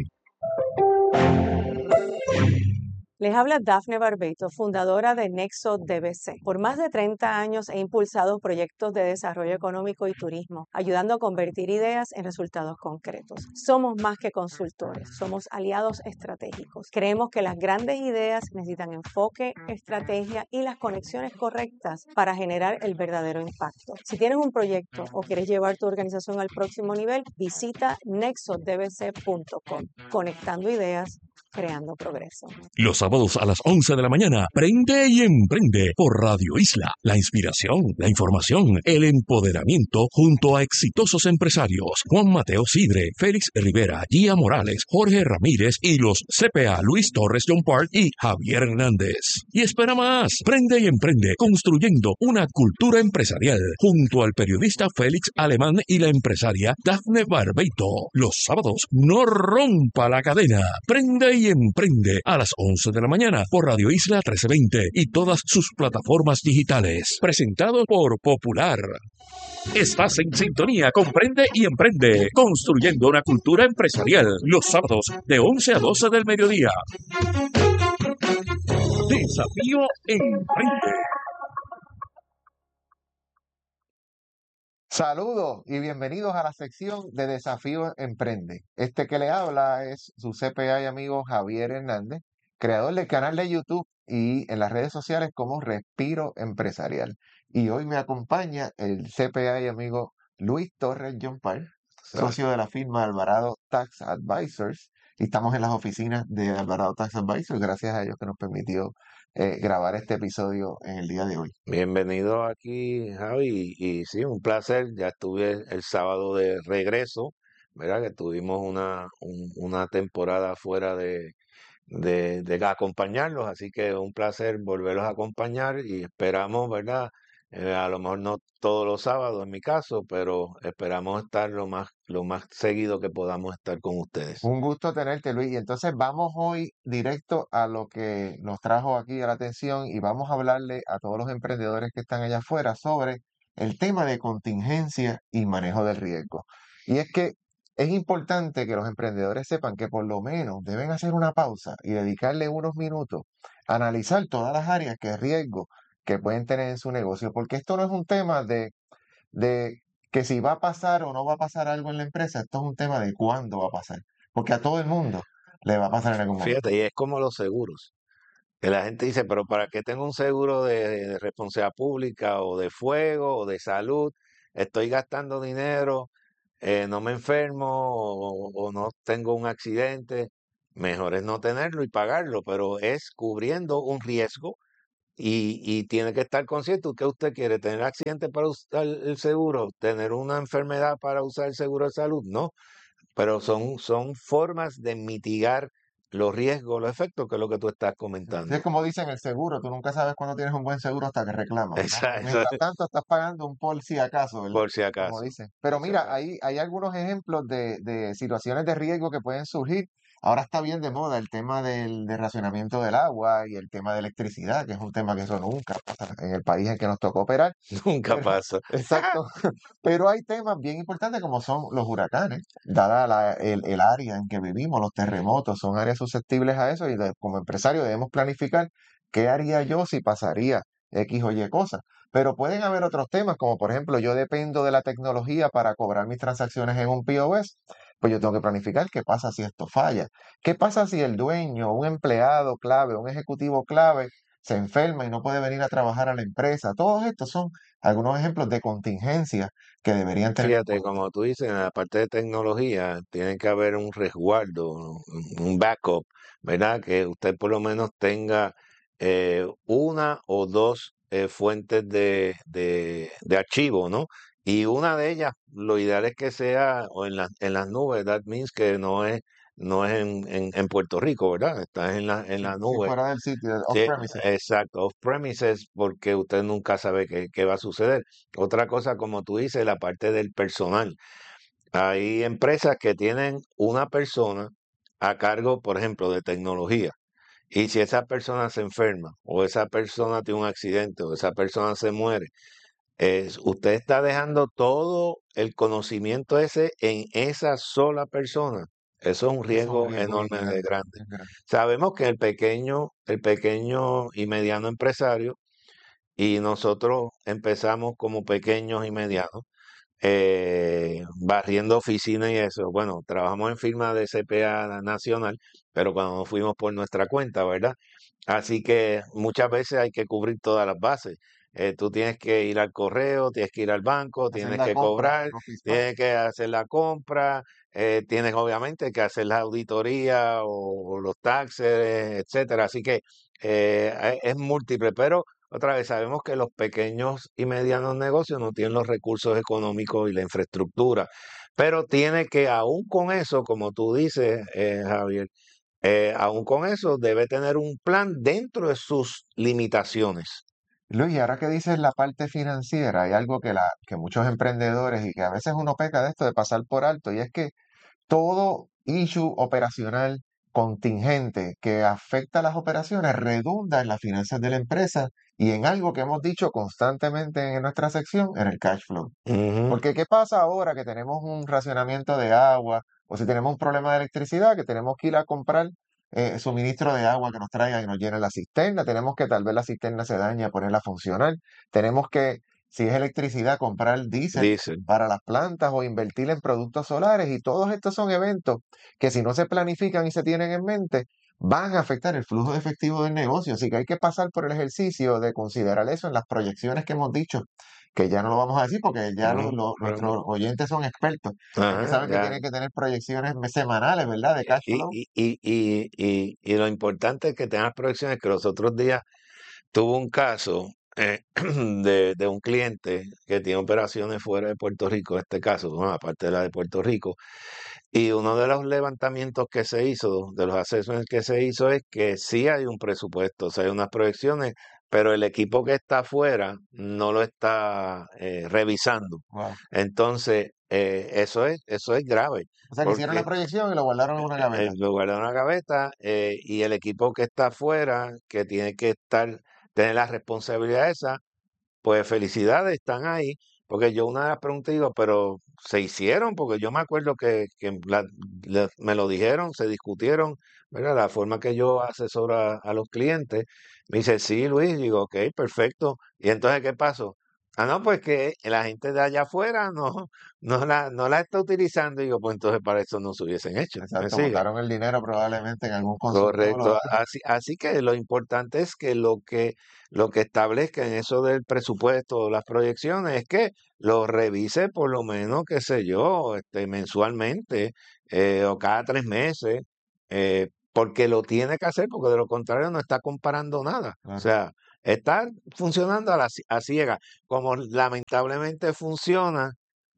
S7: Les habla Dafne Barbeito, fundadora de Nexo DBC. Por más de 30 años he impulsado proyectos de desarrollo económico y turismo, ayudando a convertir ideas en resultados concretos. Somos más que consultores, somos aliados estratégicos. Creemos que las grandes ideas necesitan enfoque, estrategia y las conexiones correctas para generar el verdadero impacto. Si tienes un proyecto o quieres llevar tu organización al próximo nivel, visita nexodbc.com. Conectando ideas, creando progreso.
S4: Los sábados a las 11 de la mañana, Prende y Emprende por Radio Isla. La inspiración, la información, el empoderamiento junto a exitosos empresarios. Juan Mateo Sidre, Félix Rivera, Gia Morales, Jorge Ramírez y los CPA Luis Torres John Park y Javier Hernández. Y espera más, Prende y Emprende, construyendo una cultura empresarial junto al periodista Félix Alemán y la empresaria Dafne Barbeito. Los sábados, no rompa la cadena. Prende y Emprende a las 11 de la mañana por Radio Isla 1320 y todas sus plataformas digitales. Presentado por Popular. Estás en sintonía con Prende y Emprende, construyendo una cultura empresarial. Los sábados de 11 a 12 del mediodía. Desafío Emprende.
S9: Saludos y bienvenidos a la sección de Desafío Emprende. Este que le habla es su CPA y amigo Javier Hernández, creador del canal de YouTube y en las redes sociales como Respiro Empresarial. Y hoy me acompaña el CPA y amigo Luis Torres John Park, socio de la firma Alvarado Tax Advisors. Y estamos en las oficinas de Alvarado Tax Advisors, gracias a ellos que nos permitió grabar este episodio en el día de hoy.
S10: Bienvenido aquí, Javi, y sí, un placer. Ya estuve el sábado de regreso, ¿verdad? Que tuvimos una temporada fuera de acompañarlos, así que un placer volverlos a acompañar y esperamos, ¿verdad? A lo mejor no todos los sábados en mi caso, pero esperamos estar lo más seguido que podamos estar con ustedes.
S9: Un gusto tenerte, Luis. Y entonces vamos hoy directo a lo que nos trajo aquí a la atención y vamos a hablarle a todos los emprendedores que están allá afuera sobre el tema de contingencia y manejo del riesgo. Y es que es importante que los emprendedores sepan que por lo menos deben hacer una pausa y dedicarle unos minutos a analizar todas las áreas de riesgo que pueden tener en su negocio, porque esto no es un tema de que si va a pasar o no va a pasar algo en la empresa, esto es un tema de cuándo va a pasar, porque a todo el mundo le va a pasar en algún momento.
S10: Fíjate, y es como los seguros, que la gente dice, pero ¿para qué tengo un seguro de responsabilidad pública o de fuego o de salud? Estoy gastando dinero, no me enfermo o no tengo un accidente. Mejor es no tenerlo y pagarlo, pero es cubriendo un riesgo y tiene que estar consciente que usted quiere tener accidente para usar el seguro, tener una enfermedad para usar el seguro de salud, no, pero son formas de mitigar los riesgos, los efectos, que es lo que tú estás
S9: Sí,
S10: comentando.
S9: es como dicen el seguro, tú nunca sabes cuándo tienes un buen seguro hasta que reclamas, ¿verdad?
S10: Exacto,
S9: Mientras tanto estás pagando un por si acaso, ¿verdad?
S10: por si
S9: Como
S10: acaso,
S9: dicen. Pero
S10: por si
S9: mira,
S10: acaso.
S9: hay algunos ejemplos de situaciones de riesgo que pueden surgir. Ahora está bien de moda el tema del racionamiento del agua y el tema de electricidad, que es un tema que eso nunca pasa en el país en que nos tocó operar.
S10: Nunca
S9: Pero,
S10: pasa.
S9: exacto. Pero hay temas bien importantes como son los huracanes, dada el área en que vivimos, los terremotos, son áreas susceptibles a eso y como empresario debemos planificar qué haría yo si pasaría X o Y cosas. Pero pueden haber otros temas, como por ejemplo, yo dependo de la tecnología para cobrar mis transacciones en un POS, pues yo tengo que planificar qué pasa si esto falla. ¿Qué pasa si el dueño, un empleado clave, un ejecutivo clave, se enferma y no puede venir a trabajar a la empresa? Todos estos son algunos ejemplos de contingencia que deberían tener en
S10: Fíjate,
S9: cuenta.
S10: como tú dices, en la parte de tecnología tiene que haber un resguardo, un backup, ¿verdad? Que usted por lo menos tenga una o dos fuentes de archivo, ¿no? Y una de ellas, lo ideal es que sea o en las nubes, that means que no es en Puerto Rico, ¿verdad? Está en
S9: Sí,
S10: la
S9: sí,
S10: nube.
S9: fuera del sitio,
S10: Sí,
S9: off-premises.
S10: exacto, off premises, porque usted nunca sabe qué va a suceder. Otra cosa, como tú dices, la parte del personal. Hay empresas que tienen una persona a cargo, por ejemplo, de tecnología. Y si esa persona se enferma, o esa persona tiene un accidente, o esa persona se muere, usted está dejando todo el conocimiento ese en esa sola persona. Eso es un
S9: Es un
S10: riesgo
S9: riesgo bien
S10: enorme de
S9: grande,
S10: grande.
S9: bien grande.
S10: Sabemos que el pequeño y mediano empresario, y nosotros empezamos como pequeños y medianos, barriendo oficinas y eso. Bueno, trabajamos en firma de CPA nacional, pero cuando nos fuimos por nuestra cuenta, ¿verdad? Así que muchas veces hay que cubrir todas las bases. Tú tienes que ir al correo, tienes que ir al banco,
S9: Hacer
S10: tienes
S9: la
S10: que
S9: compra,
S10: cobrar,
S9: los fiscales.
S10: tienes que hacer la compra, tienes obviamente que hacer la auditoría o los taxes, etcétera. Así que es múltiple, pero otra vez sabemos que los pequeños y medianos negocios no tienen los recursos económicos y la infraestructura, pero tiene que, aún con eso, como tú dices, Javier, aún con eso debe tener un plan dentro de sus limitaciones.
S9: Luis, y ahora que dices la parte financiera, hay algo que muchos emprendedores y que a veces uno peca de esto de pasar por alto, y es que todo issue operacional contingente que afecta a las operaciones redunda en las finanzas de la empresa y en algo que hemos dicho constantemente en nuestra sección, en el cash flow.
S10: Ujú.
S9: Porque ¿qué pasa ahora que tenemos un racionamiento de agua o si tenemos un problema de electricidad que tenemos que ir a comprar suministro de agua que nos traiga y nos llene la cisterna? Tenemos que tal vez la cisterna se daña, ponerla a funcionar. Tenemos que, si es electricidad, comprar diésel
S10: Dicen.
S9: para las plantas o invertir en productos solares. Y todos estos son eventos que si no se planifican y se tienen en mente, van a afectar el flujo de efectivo del negocio. Así que hay que pasar por el ejercicio de considerar eso en las proyecciones que hemos dicho, que ya no lo vamos a decir porque ya
S10: No,
S9: nuestros oyentes son expertos. Hay que
S10: ajá,
S9: saber que
S10: ya.
S9: tienen que tener proyecciones semanales, ¿verdad? De cash
S10: Y,
S9: flow.
S10: y lo importante es que tengas proyecciones, que los otros días tuvo un caso de un cliente que tiene operaciones fuera de Puerto Rico, en este caso, bueno, aparte de la de Puerto Rico, y uno de los levantamientos que se hizo, de los assessments que se hizo, es que sí hay un presupuesto, o sea, hay unas proyecciones pero el equipo que está afuera no lo está revisando.
S9: Wow.
S10: Entonces, eso es grave,
S9: O sea, que hicieron la
S10: porque
S9: proyección y lo guardaron en una gaveta.
S10: lo guardan en una gaveta y el equipo que está afuera, que tiene que tener la responsabilidad esa, pues felicidades, están ahí. Porque yo una de las preguntas digo, pero se hicieron, porque yo me acuerdo que me lo dijeron, se discutieron, ¿verdad? La forma que yo asesoro a los clientes. Me dice, sí, Luis, digo, ok, perfecto. Y entonces, ¿qué pasó? Ah, no, pues que la gente de allá afuera no la está utilizando. Digo, pues entonces para eso no se hubiesen hecho. ¿Me
S9: Exacto,
S10: sigue?
S9: botaron el dinero probablemente en algún consultor.
S10: Correcto. Así que lo importante es que lo que establezca en eso del presupuesto, las proyecciones, es que lo revise por lo menos, qué sé yo, mensualmente o cada 3 meses, porque lo tiene que hacer, porque de lo contrario no está comparando nada. O
S9: Claro.
S10: sea, está funcionando a ciegas, como lamentablemente funciona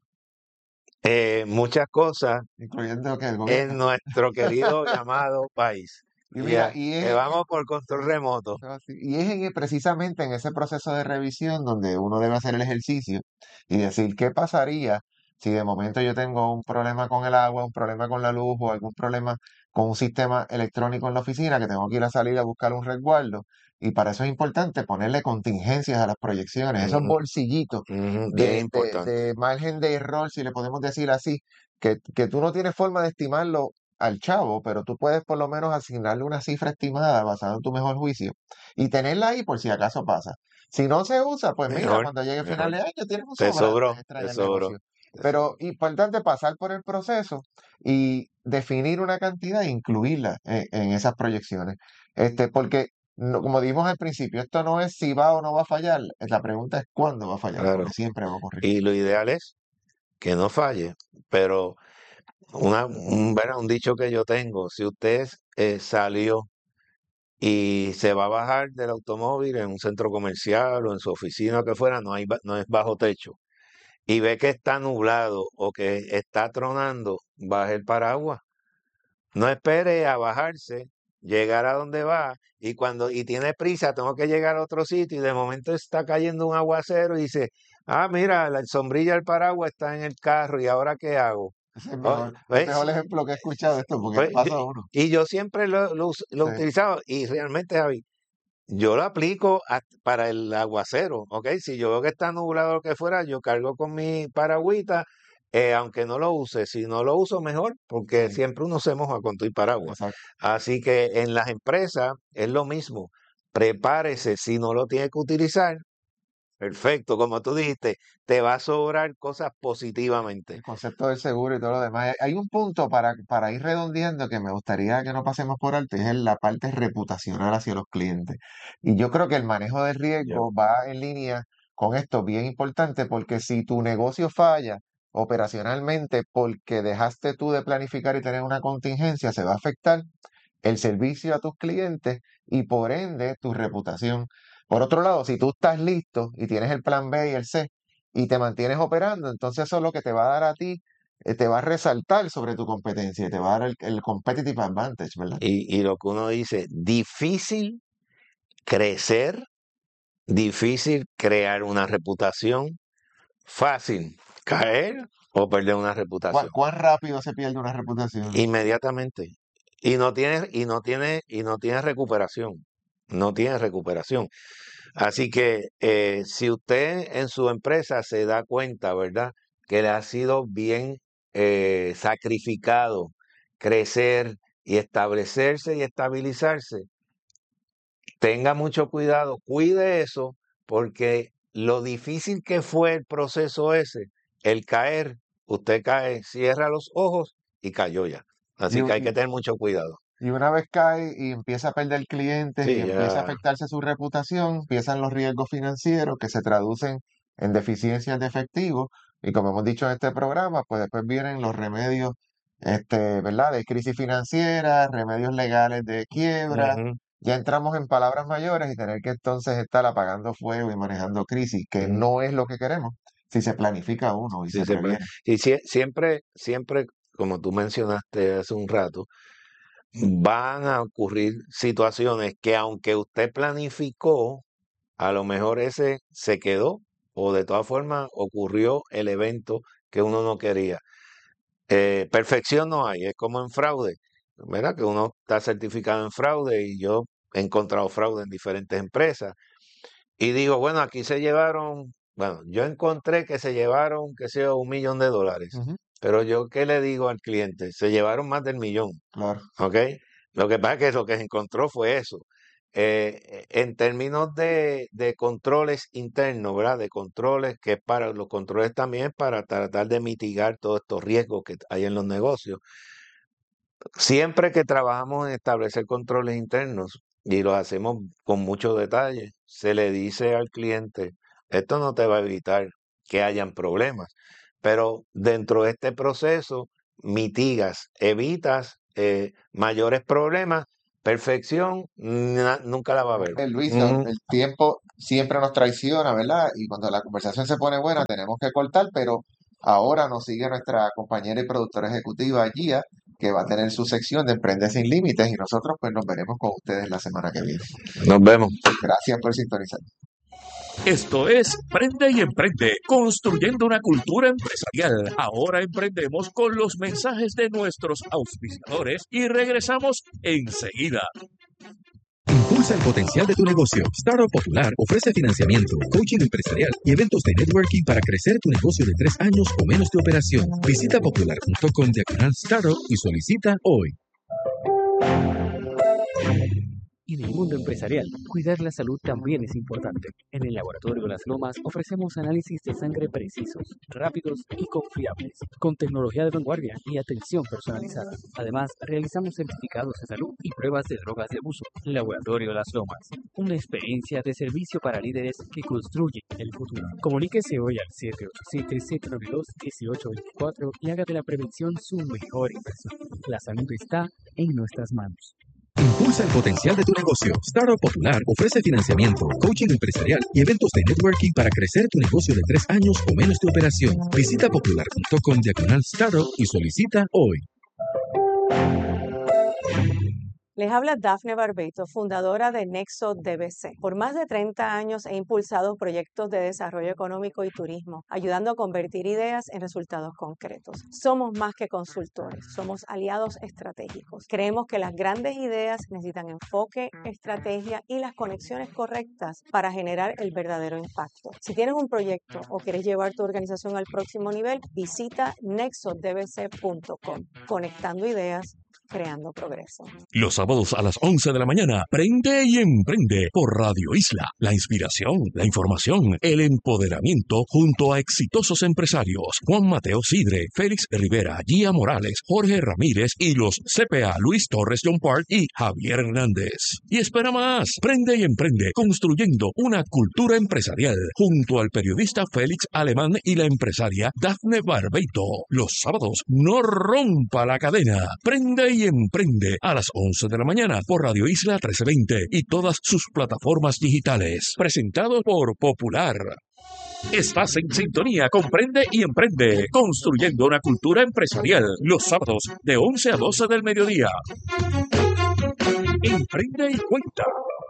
S10: muchas cosas
S9: Incluyendo que el
S10: en
S9: gobierno.
S10: nuestro querido llamado país.
S9: Y mira,
S10: Vamos por control remoto.
S9: y es precisamente en ese proceso de revisión donde uno debe hacer el ejercicio y decir qué pasaría si de momento yo tengo un problema con el agua, un problema con la luz o algún problema con un sistema electrónico en la oficina que tengo que ir a salir a buscar un resguardo. Y para eso es importante ponerle contingencias a las proyecciones, esos
S10: Ujú,
S9: bolsillitos
S10: ujú, bien
S9: de
S10: importante.
S9: margen de error, si le podemos decir así, que tú no tienes forma de estimarlo al chavo, pero tú puedes por lo menos asignarle una cifra estimada basada en tu mejor juicio y tenerla ahí por si acaso pasa. Si no se usa, pues mira,
S10: Mejor,
S9: cuando llegue el final
S10: mejor.
S9: de año tienes un
S10: Te
S9: sobrante
S10: sobró,
S9: extra en
S10: te
S9: el
S10: sobró,
S9: negocio.
S10: te
S9: Pero
S10: sobró.
S9: importante pasar por el proceso y definir una cantidad e incluirla en esas proyecciones. Porque como dijimos al principio, esto no es si va o no va a fallar, la pregunta es cuándo va a fallar,
S10: Claro.
S9: porque siempre va a ocurrir.
S10: Y lo ideal es que no falle, pero un dicho que yo tengo, si usted salió y se va a bajar del automóvil en un centro comercial o en su oficina o que fuera, no es bajo techo, y ve que está nublado o que está tronando, baje el paraguas. No espere a bajarse, llegar a donde va, y tiene prisa, tengo que llegar a otro sitio, y de momento está cayendo un aguacero y dice, mira, la sombrilla del paraguas está en el carro, ¿y ahora qué hago?
S9: Ese es el
S10: Oh,
S9: mejor, el
S10: ¿ves?
S9: mejor ejemplo que he escuchado de esto, porque
S10: Pues,
S9: le pasa a uno.
S10: y yo siempre lo
S9: Sí,
S10: utilizaba, y realmente, Javi, yo lo aplico para el aguacero, ¿ok? Si yo veo que está nublado o lo que fuera, yo cargo con mi paragüita, aunque no lo use. Si no lo uso, mejor, porque
S9: sí,
S10: siempre uno se moja con tu paraguas.
S9: exacto.
S10: Así que en las empresas es lo mismo. Prepárese, si no lo tiene que utilizar, perfecto, como tú dijiste, te va a sobrar cosas positivamente.
S9: El concepto del seguro y todo lo demás. Hay un punto para ir redondeando que me gustaría que no pasemos por alto, y es en la parte reputacional hacia los clientes. Y yo creo que el manejo del
S10: Ya.
S9: riesgo va en línea con esto, bien importante, porque si tu negocio falla operacionalmente porque dejaste tú de planificar y tener una contingencia, se va a afectar el servicio a tus clientes y por ende tu reputación. Por otro lado, si tú estás listo y tienes el plan B y el C y te mantienes operando, entonces eso es lo que te va a dar a ti, te va a resaltar sobre tu competencia y te va a dar el competitive advantage, ¿verdad?
S10: Y lo que uno dice, difícil crecer, difícil crear una reputación, fácil caer o perder una reputación
S9: ¿Cuán rápido se pierde una reputación?
S10: inmediatamente. Y no tiene recuperación. No tiene recuperación. Así que si usted en su empresa se da cuenta, ¿verdad? Que le ha sido bien sacrificado crecer y establecerse y estabilizarse, tenga mucho cuidado, cuide eso, porque lo difícil que fue el proceso ese, el caer, usted cae, cierra los ojos y cayó ya.
S9: Y,
S10: Así que hay que tener mucho cuidado.
S9: y una vez cae y empieza a perder clientes y
S10: Sí,
S9: empieza a
S10: ya.
S9: afectarse su reputación, empiezan los riesgos financieros que se traducen en deficiencias de efectivo. Y como hemos dicho en este programa, pues después vienen los remedios, ¿verdad? De crisis financiera, remedios legales de quiebra.
S10: Ujú,
S9: Ya entramos en palabras mayores y tener que entonces estar apagando fuego y manejando crisis, que
S10: ujú.
S9: no es lo que queremos si se planifica uno y
S10: Sí,
S9: se previene.
S10: y siempre, como tú mencionaste hace un rato, van a ocurrir situaciones que aunque usted planificó, a lo mejor ese se quedó o de todas formas ocurrió el evento que uno no quería. Perfección no hay, es como en fraude, ¿verdad? Que uno está certificado en fraude y yo he encontrado fraude en diferentes empresas y digo, bueno, aquí se llevaron, bueno, yo encontré que se llevaron, qué sé yo, $1 millón,
S9: Ujú,
S10: pero yo, ¿qué le digo al cliente? Se llevaron más del millón,
S9: claro.
S10: ¿ok? Lo que pasa es que lo que se encontró fue eso. En términos de controles internos, ¿verdad? De controles, que para los controles también para tratar de mitigar todos estos riesgos que hay en los negocios. Siempre que trabajamos en establecer controles internos y los hacemos con mucho detalle, se le dice al cliente, esto no te va a evitar que hayan problemas, pero dentro de este proceso mitigas, evitas mayores problemas. Perfección nunca la va a haber.
S9: Luis,
S10: Ujú.
S9: el tiempo siempre nos traiciona, ¿verdad? Y cuando la conversación se pone buena, tenemos que cortar, pero ahora nos sigue nuestra compañera y productora ejecutiva, Gia, que va a tener su sección de Emprende Sin Límites y nosotros pues nos veremos con ustedes la semana que viene.
S10: Nos vemos.
S9: Gracias por sintonizar.
S4: Esto es Prende y Emprende, construyendo una cultura empresarial. Ahora emprendemos con los mensajes de nuestros auspiciadores y regresamos enseguida.
S5: Impulsa el potencial de tu negocio. Startup Popular ofrece financiamiento, coaching empresarial y eventos de networking para crecer tu negocio de 3 años o menos de operación. Visita popular.com/startup y solicita hoy.
S6: En el mundo empresarial, cuidar la salud también es importante. En el Laboratorio Las Lomas ofrecemos análisis de sangre precisos, rápidos y confiables, con tecnología de vanguardia y atención personalizada. Además, realizamos certificados de salud y pruebas de drogas de uso. Laboratorio Las Lomas, una experiencia de servicio para líderes que construyen el futuro. Comuníquese hoy al 787-792-1824 y haga de la prevención su mejor inversión. La salud está en nuestras manos.
S5: Impulsa el potencial de tu negocio. Startup Popular ofrece financiamiento, coaching empresarial y eventos de networking para crecer tu negocio de 3 años o menos de operación. Visita popular.com/startup y solicita hoy.
S7: Les habla Dafne Barbeito, fundadora de Nexo DBC. Por más de 30 años he impulsado proyectos de desarrollo económico y turismo, ayudando a convertir ideas en resultados concretos. Somos más que consultores, somos aliados estratégicos. Creemos que las grandes ideas necesitan enfoque, estrategia y las conexiones correctas para generar el verdadero impacto. Si tienes un proyecto o quieres llevar tu organización al próximo nivel, visita nexodbc.com. Conectando ideas, creando progreso.
S4: Los sábados a las 11 de la mañana, Prende y Emprende por Radio Isla. La inspiración, la información, el empoderamiento junto a exitosos empresarios. Juan Mateo Sidre, Félix Rivera, Gia Morales, Jorge Ramírez y los CPA Luis Torres John Park y Javier Hernández. Y espera más, Prende y Emprende, construyendo una cultura empresarial junto al periodista Félix Alemán y la empresaria Dafne Barbeito. Los sábados, no rompa la cadena. Prende y Emprende a las 11 de la mañana por Radio Isla 1320 y todas sus plataformas digitales. Presentado por Popular. Estás en sintonía con Prende y Emprende, construyendo una cultura empresarial. Los sábados de 11 a 12 del mediodía. Emprende y cuenta.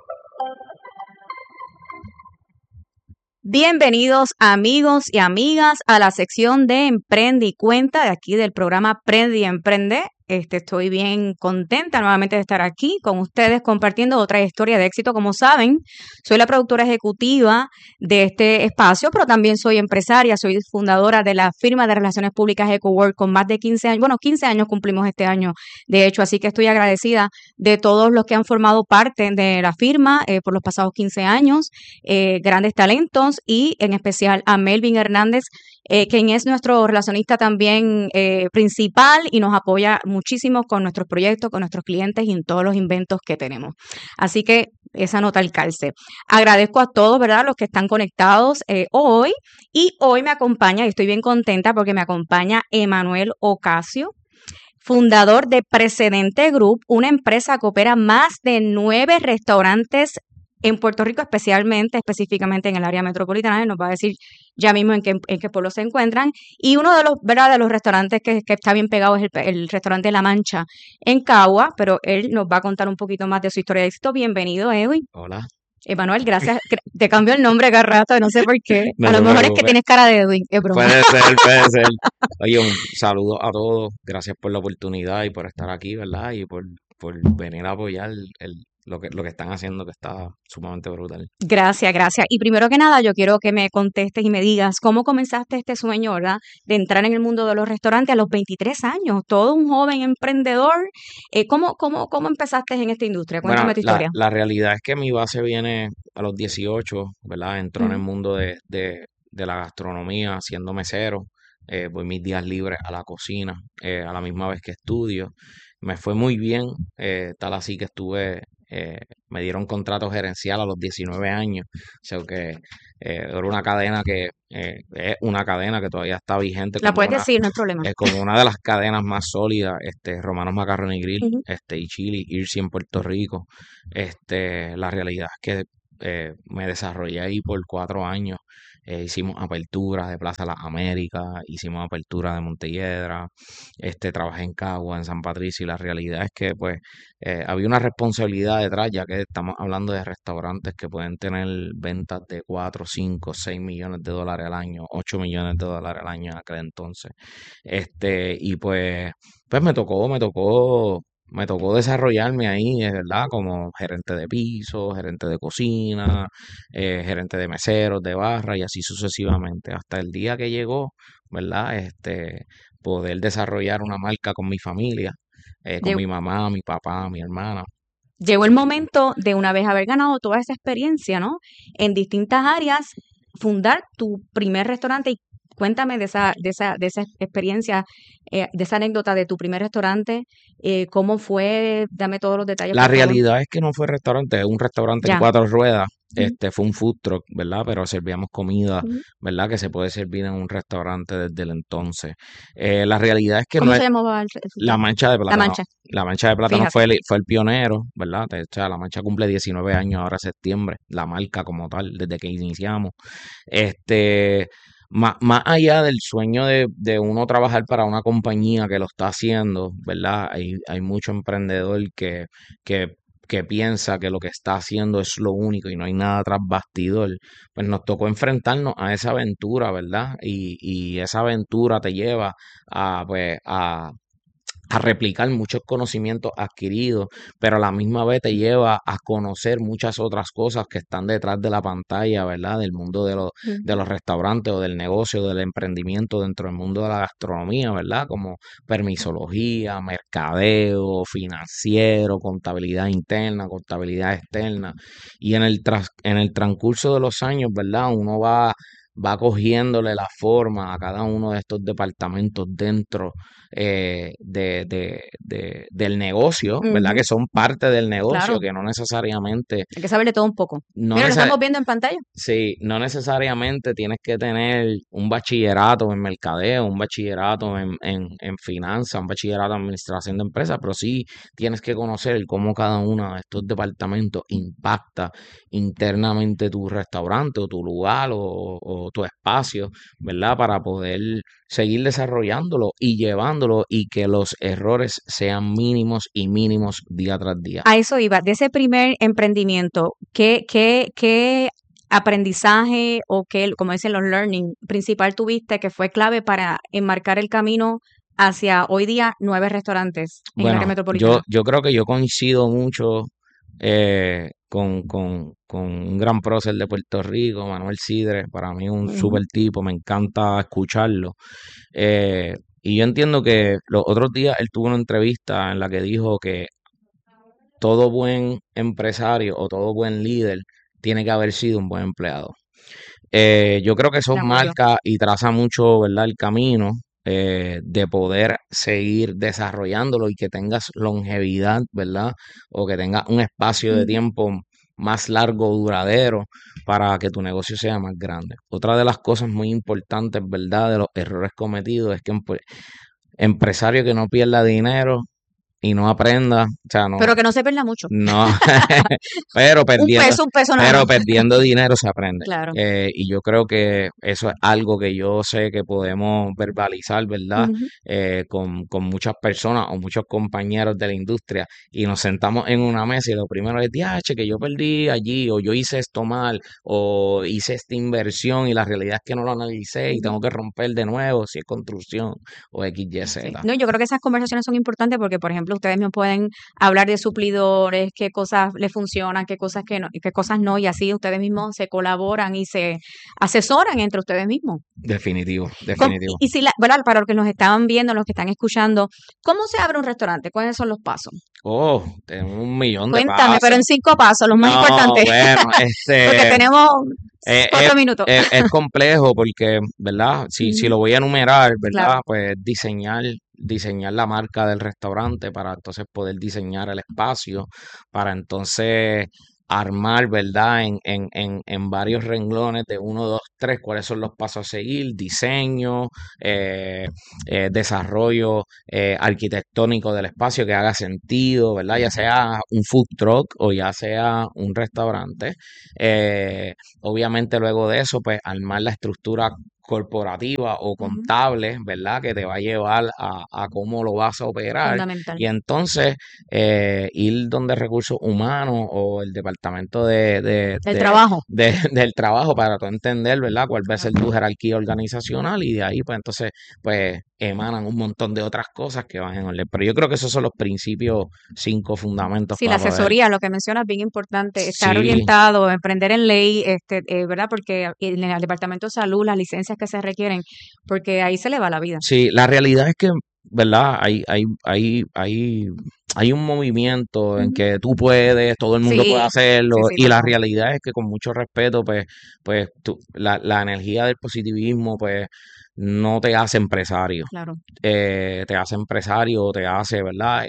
S8: Bienvenidos amigos y amigas a la sección de Emprende y Cuenta de aquí del programa Prende y Emprende. Estoy bien contenta nuevamente de estar aquí con ustedes compartiendo otra historia de éxito. Como saben, soy la productora ejecutiva de este espacio, pero también soy empresaria, soy fundadora de la firma de relaciones públicas EcoWorld con más de 15 años. Bueno, 15 años cumplimos este año, de hecho, así que estoy agradecida de todos los que han formado parte de la firma por los pasados 15 años, grandes talentos y en especial a Melvin Hernández, quien es nuestro relacionista también principal y nos apoya muchísimo con nuestros proyectos, con nuestros clientes y en todos los inventos que tenemos. Así que esa nota al calce. Agradezco a todos, ¿verdad?, los que están conectados hoy. Y hoy me acompaña, y estoy bien contenta porque me acompaña Emanuel Ocasio, fundador de Precedente Group, una empresa que opera más de 9 restaurantes en Puerto Rico, específicamente en el área metropolitana. Él nos va a decir ya mismo en qué pueblo se encuentran. Y uno de los, ¿verdad?, de los restaurantes que está bien pegado es el restaurante La Mancha en Cagua, pero él nos va a contar un poquito más de su historia de éxito. Bienvenido, Edwin.
S3: Hola.
S8: Emanuel, gracias. Te cambio el nombre cada rato, no sé por qué.
S11: No
S8: A lo
S11: te
S8: mejor es que
S11: preocupes.
S8: tienes cara de Edwin, es broma.
S11: Puede ser, puede ser. Oye, un saludo a todos. Gracias por la oportunidad y por estar aquí, ¿verdad? Y por venir a apoyar lo que están haciendo, que está sumamente brutal.
S8: Gracias, gracias. Y primero que nada, yo quiero que me contestes y me digas cómo comenzaste este sueño, ¿verdad? De entrar en el mundo de los restaurantes a los 23 años, todo un joven emprendedor. ¿Cómo empezaste en esta industria?
S11: Bueno,
S8: Cuéntame tu historia.
S11: la realidad es que mi base viene a los 18, ¿verdad? Entró en el
S8: Ujú.
S11: mundo de la gastronomía, siendo mesero. Voy mis días libres a la cocina, a la misma vez que estudio. Me fue muy bien, tal así que me dieron contrato gerencial a los 19 años. O sea que era una cadena es una cadena que todavía está vigente
S8: La puedes decir, no hay problema.
S11: como una de las cadenas más sólidas, Romanos Macaroni Grill,
S8: Ujú.
S11: y Chili, Irsi en Puerto Rico. La realidad es que me desarrollé ahí por 4 años. Hicimos aperturas de Plaza Las Américas, hicimos apertura de Montelledra, trabajé en Cagua, en San Patricio, y la realidad es que pues había una responsabilidad detrás, ya que estamos hablando de restaurantes que pueden tener ventas de 4, 5, 6 millones de dólares al año, 8 millones de dólares al año en aquel entonces. Y pues me tocó desarrollarme ahí, es verdad, como gerente de piso, gerente de cocina, gerente de meseros, de barra y así sucesivamente, hasta el día que llegó, ¿verdad? Poder desarrollar una marca con mi familia, con
S8: Lle-
S11: mi mamá, mi papá, mi hermana.
S8: Llegó el momento de una vez haber ganado toda esa experiencia, ¿no? En distintas áreas, fundar tu primer restaurante y cuéntame de esa experiencia, de esa anécdota de tu primer restaurante, cómo fue, dame todos los detalles,
S11: La
S8: por favor.
S11: realidad es que no fue restaurante, es un restaurante en
S8: Ya.
S11: 4 ruedas.
S8: Ujú.
S11: Fue un food truck, ¿verdad? Pero servíamos comida,
S8: Ujú.
S11: ¿verdad? Que se puede servir en un restaurante desde el entonces. La realidad es que
S8: ¿Cómo
S11: no
S8: se
S11: es
S8: llamaba el food
S11: La
S8: truck?
S11: Mancha de
S8: La
S11: Plátano.
S8: Mancha,
S11: La Mancha de Plátano
S8: fíjate.
S11: fue el pionero, ¿verdad? O sea, La Mancha cumple 19 años ahora septiembre, la marca como tal, desde que iniciamos. Este, más allá del sueño de uno trabajar para una compañía que lo está haciendo, ¿verdad? Hay mucho emprendedor que, que piensa que lo que está haciendo es lo único y no hay nada tras bastidor. Pues nos tocó enfrentarnos a esa aventura, ¿verdad? Y esa aventura te lleva pues, a replicar muchos conocimientos adquiridos, pero a la misma vez te lleva a conocer muchas otras cosas que están detrás de la pantalla, ¿verdad? Del mundo
S8: Ujú.
S11: de los restaurantes o del negocio, del emprendimiento dentro del mundo de la gastronomía, ¿verdad? Como permisología, mercadeo, financiero, contabilidad interna, contabilidad externa. Y en el transcurso de los años, ¿verdad? Uno va cogiéndole la forma a cada uno de estos departamentos dentro del negocio, ¿verdad?
S8: Ujú.
S11: Que son parte del negocio,
S8: Claro,
S11: que no necesariamente,
S8: hay que saber de todo un poco.
S11: no
S8: Mira, lo
S11: necesa-
S8: estamos viendo en pantalla.
S11: sí, no necesariamente tienes que tener un bachillerato en mercadeo, un bachillerato en finanzas, un bachillerato en administración de empresas, pero sí tienes que conocer cómo cada uno de estos departamentos impacta internamente tu restaurante o tu lugar o tu espacio, ¿verdad? Para poder seguir desarrollándolo y llevándolo y que los errores sean mínimos y mínimos día tras día.
S8: A eso iba, de ese primer emprendimiento, ¿qué aprendizaje o qué, como dicen los learning, principal tuviste que fue clave para enmarcar el camino hacia hoy día 9 restaurantes en el área
S11: Bueno,
S8: metropolitana?
S11: yo creo que yo coincido mucho con un gran prócer de Puerto Rico, Manuel Sidre, para mí un
S8: Ujú.
S11: súper tipo, me encanta escucharlo. Y yo entiendo que los otros días él tuvo una entrevista en la que dijo que todo buen empresario o todo buen líder tiene que haber sido un buen empleado. Yo creo que eso
S8: De acuerdo.
S11: marca y traza mucho, ¿verdad? El camino de poder seguir desarrollándolo y que tengas longevidad, ¿verdad? O que tengas un espacio de
S8: Ujú.
S11: tiempo más largo, duradero, para que tu negocio sea más grande. Otra de las cosas muy importantes, ¿verdad? De los errores cometidos es que empresario que no pierda dinero y no aprenda, o sea, no,
S8: Pero que no se pierda mucho.
S11: no, pero
S8: Un peso nada
S11: pero
S8: más.
S11: perdiendo dinero se aprende.
S8: Claro.
S11: Y yo creo que eso es algo que yo sé que podemos verbalizar, ¿verdad?
S8: Ujú.
S11: Con muchas personas o muchos compañeros de la industria y nos sentamos en una mesa y lo primero es, che, que yo perdí allí o yo hice esto mal o hice esta inversión y la realidad es que no lo analicé y tengo que romper de nuevo si es construcción o X, Y,
S8: Sí.
S11: Z.
S8: No, yo creo que esas conversaciones son importantes porque, por ejemplo, ustedes me pueden hablar de suplidores, qué cosas les funcionan, qué cosas no, y así ustedes mismos se colaboran y se asesoran entre ustedes mismos.
S11: Definitivo,
S8: Y
S11: definitivo.
S8: si ¿verdad? Para los que nos estaban viendo, los que están escuchando, ¿cómo se abre un restaurante? ¿Cuáles son los pasos?
S11: Oh, tengo un millón de
S8: Cuéntame, pero
S11: pasos.
S8: en 5 pasos, los más
S11: No,
S8: importantes,
S11: bueno,
S8: porque tenemos
S11: es,
S8: 4 minutos.
S11: es complejo porque, ¿verdad? Si lo voy a enumerar, ¿verdad?
S8: Claro.
S11: Pues diseñar la marca del restaurante para entonces poder diseñar el espacio, para entonces armar, ¿verdad? En varios renglones de 1, 2, 3, cuáles son los pasos a seguir, diseño, desarrollo arquitectónico del espacio que haga sentido, ¿verdad? Ya sea un food truck o ya sea un restaurante. Obviamente luego de eso, pues armar la estructura corporativa o
S8: Ujú.
S11: contable, ¿verdad? Que te va a llevar a cómo lo vas a operar.
S8: Fundamental.
S11: Y entonces ir donde recursos humanos o el departamento
S8: El trabajo.
S11: del trabajo para tú entender, ¿verdad? Cuál va a ser tu jerarquía organizacional y de ahí, pues entonces, pues emanan un montón de otras cosas que van en orden. Pero yo creo que esos son los principios, 5 fundamentos
S8: Sí, la
S11: para poder.
S8: asesoría, lo que mencionas, bien importante, estar
S11: Sí,
S8: orientado, emprender en ley, ¿verdad? Porque en el Departamento de Salud, las licencias que se requieren, porque ahí se le va la vida.
S11: sí, la realidad es que, ¿verdad? Hay un movimiento en
S8: Ujú.
S11: que tú puedes, todo el mundo puede
S8: Sí,
S11: hacerlo,
S8: sí, sí,
S11: y la
S8: total.
S11: realidad es que con mucho respeto, pues la energía del positivismo, pues no te hace empresario.
S8: Claro.
S11: Te hace empresario, te hace, ¿verdad?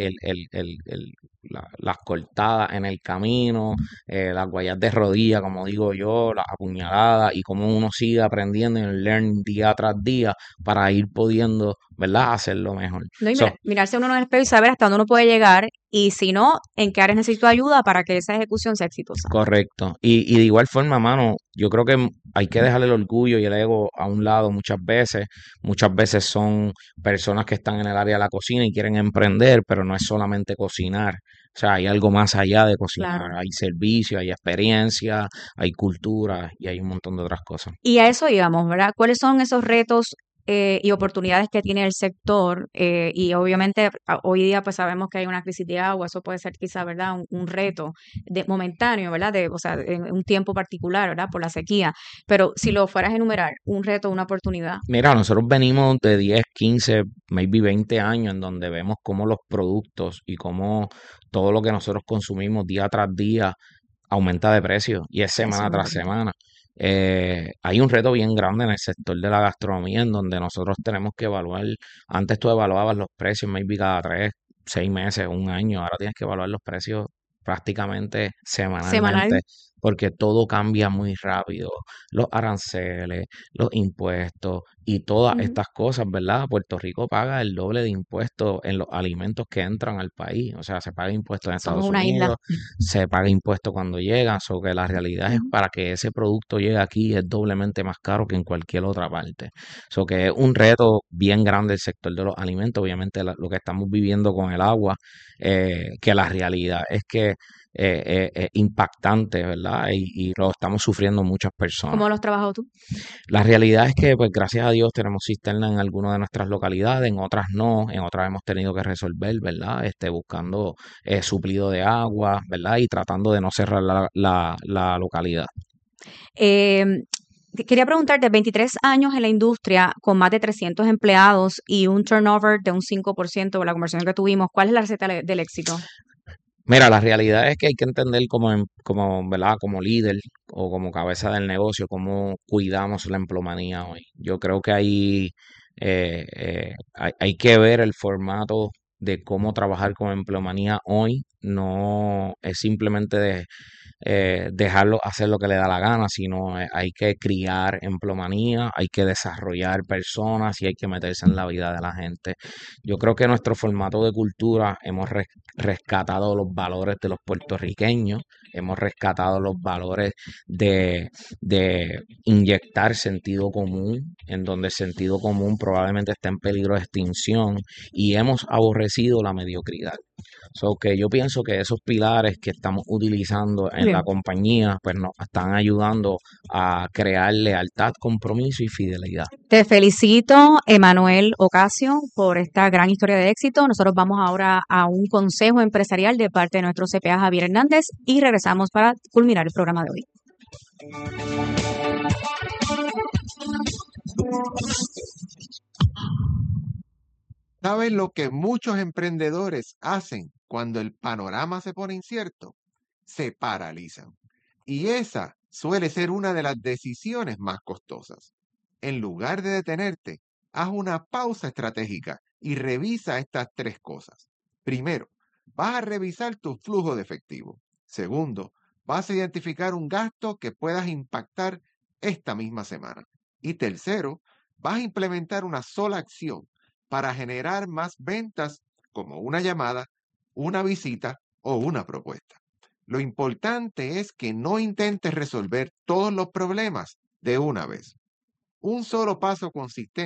S11: Las cortadas en el camino, las guayas de rodilla, como digo yo, las apuñaladas y cómo uno sigue aprendiendo en el learn día tras día para ir pudiendo, ¿verdad? Hacerlo mejor.
S8: No, y
S11: So,
S8: mirarse uno en el espejo y saber hasta dónde uno puede llegar y si no, en qué áreas necesito ayuda para que esa ejecución sea exitosa.
S11: correcto. Y de igual forma, mano, yo creo que hay que dejar el orgullo y el ego a un lado muchas veces. Muchas veces son personas que están en el área de la cocina y quieren emprender, pero no es solamente cocinar. O sea, hay algo más allá de cocinar.
S8: Claro.
S11: Hay servicio, hay experiencia, hay cultura y hay un montón de otras cosas.
S8: Y a eso íbamos, ¿verdad? ¿Cuáles son esos retos y oportunidades que tiene el sector? Y obviamente hoy día pues sabemos que hay una crisis de agua, eso puede ser quizá, ¿verdad? Un reto momentáneo, ¿verdad? O sea, en un tiempo particular, ¿verdad? Por la sequía. Pero si lo fueras a enumerar, un reto, una oportunidad.
S11: Mira, nosotros venimos de 10, 15, maybe 20 años en donde vemos cómo los productos y cómo todo lo que nosotros consumimos día tras día aumenta de precio y es
S8: Eso
S11: semana
S8: es
S11: tras
S8: verdad.
S11: semana. Hay un reto bien grande en el sector de la gastronomía en donde nosotros tenemos que evaluar, antes tú evaluabas los precios maybe cada 3, 6 meses, un año, ahora tienes que evaluar los precios prácticamente
S8: Semanal.
S11: semanalmente porque todo cambia muy rápido, los aranceles, los impuestos y todas
S8: Ujú.
S11: estas cosas, ¿verdad? Puerto Rico paga el doble de impuestos en los alimentos que entran al país, o sea, se paga impuestos en
S8: Somos
S11: Estados
S8: una isla.
S11: Unidos, se paga impuesto cuando llega, so que la realidad es
S8: Ujú.
S11: para que ese producto llegue aquí es doblemente más caro que en cualquier otra parte. So que es un reto bien grande el sector de los alimentos, obviamente lo que estamos viviendo con el agua, que la realidad es que impactante, ¿verdad? Y lo estamos sufriendo muchas personas.
S8: ¿Cómo lo has trabajado tú?
S11: La realidad es que, pues gracias a Dios, tenemos cisterna en algunas de nuestras localidades, en otras no, en otras hemos tenido que resolver, ¿verdad? Buscando suplido de agua, ¿verdad? Y tratando de no cerrar la localidad.
S8: Eh, Quería preguntarte, 23 años en la industria con más de 300 empleados y un turnover de un 5% por la conversión que tuvimos, ¿cuál es la receta del éxito?
S11: Mira, la realidad es que hay que entender ¿verdad? Como líder o como cabeza del negocio, cómo cuidamos la empleomanía hoy. Yo creo que hay que ver el formato de cómo trabajar con empleomanía hoy. No es simplemente dejarlo hacer lo que le da la gana, sino hay que criar empleomanía, hay que desarrollar personas y hay que meterse en la vida de la gente. Yo creo que nuestro formato de cultura hemos rescatado los valores de los puertorriqueños, hemos rescatado los valores de inyectar sentido común, en donde el sentido común probablemente está en peligro de extinción, y hemos aborrecido la mediocridad. So que yo pienso que esos pilares que estamos utilizando en la
S7: Bien.
S11: compañía, pues nos están ayudando a crear lealtad, compromiso y fidelidad.
S7: Te felicito, Emanuel Ocasio, por esta gran historia de éxito. Nosotros vamos ahora a un consejo empresarial de parte de nuestro CPA Javier Hernández y regresamos para culminar el programa de hoy.
S9: ¿Saben lo que muchos emprendedores hacen cuando el panorama se pone incierto? Se paralizan. Y esa suele ser una de las decisiones más costosas. En lugar de detenerte, haz una pausa estratégica y revisa estas 3 cosas. Primero, vas a revisar tu flujo de efectivo. Segundo, vas a identificar un gasto que puedas impactar esta misma semana. Y tercero, vas a implementar una sola acción para generar más ventas, como una llamada, una visita o una propuesta. Lo importante es que no intentes resolver todos los problemas de una vez. Un solo paso consistente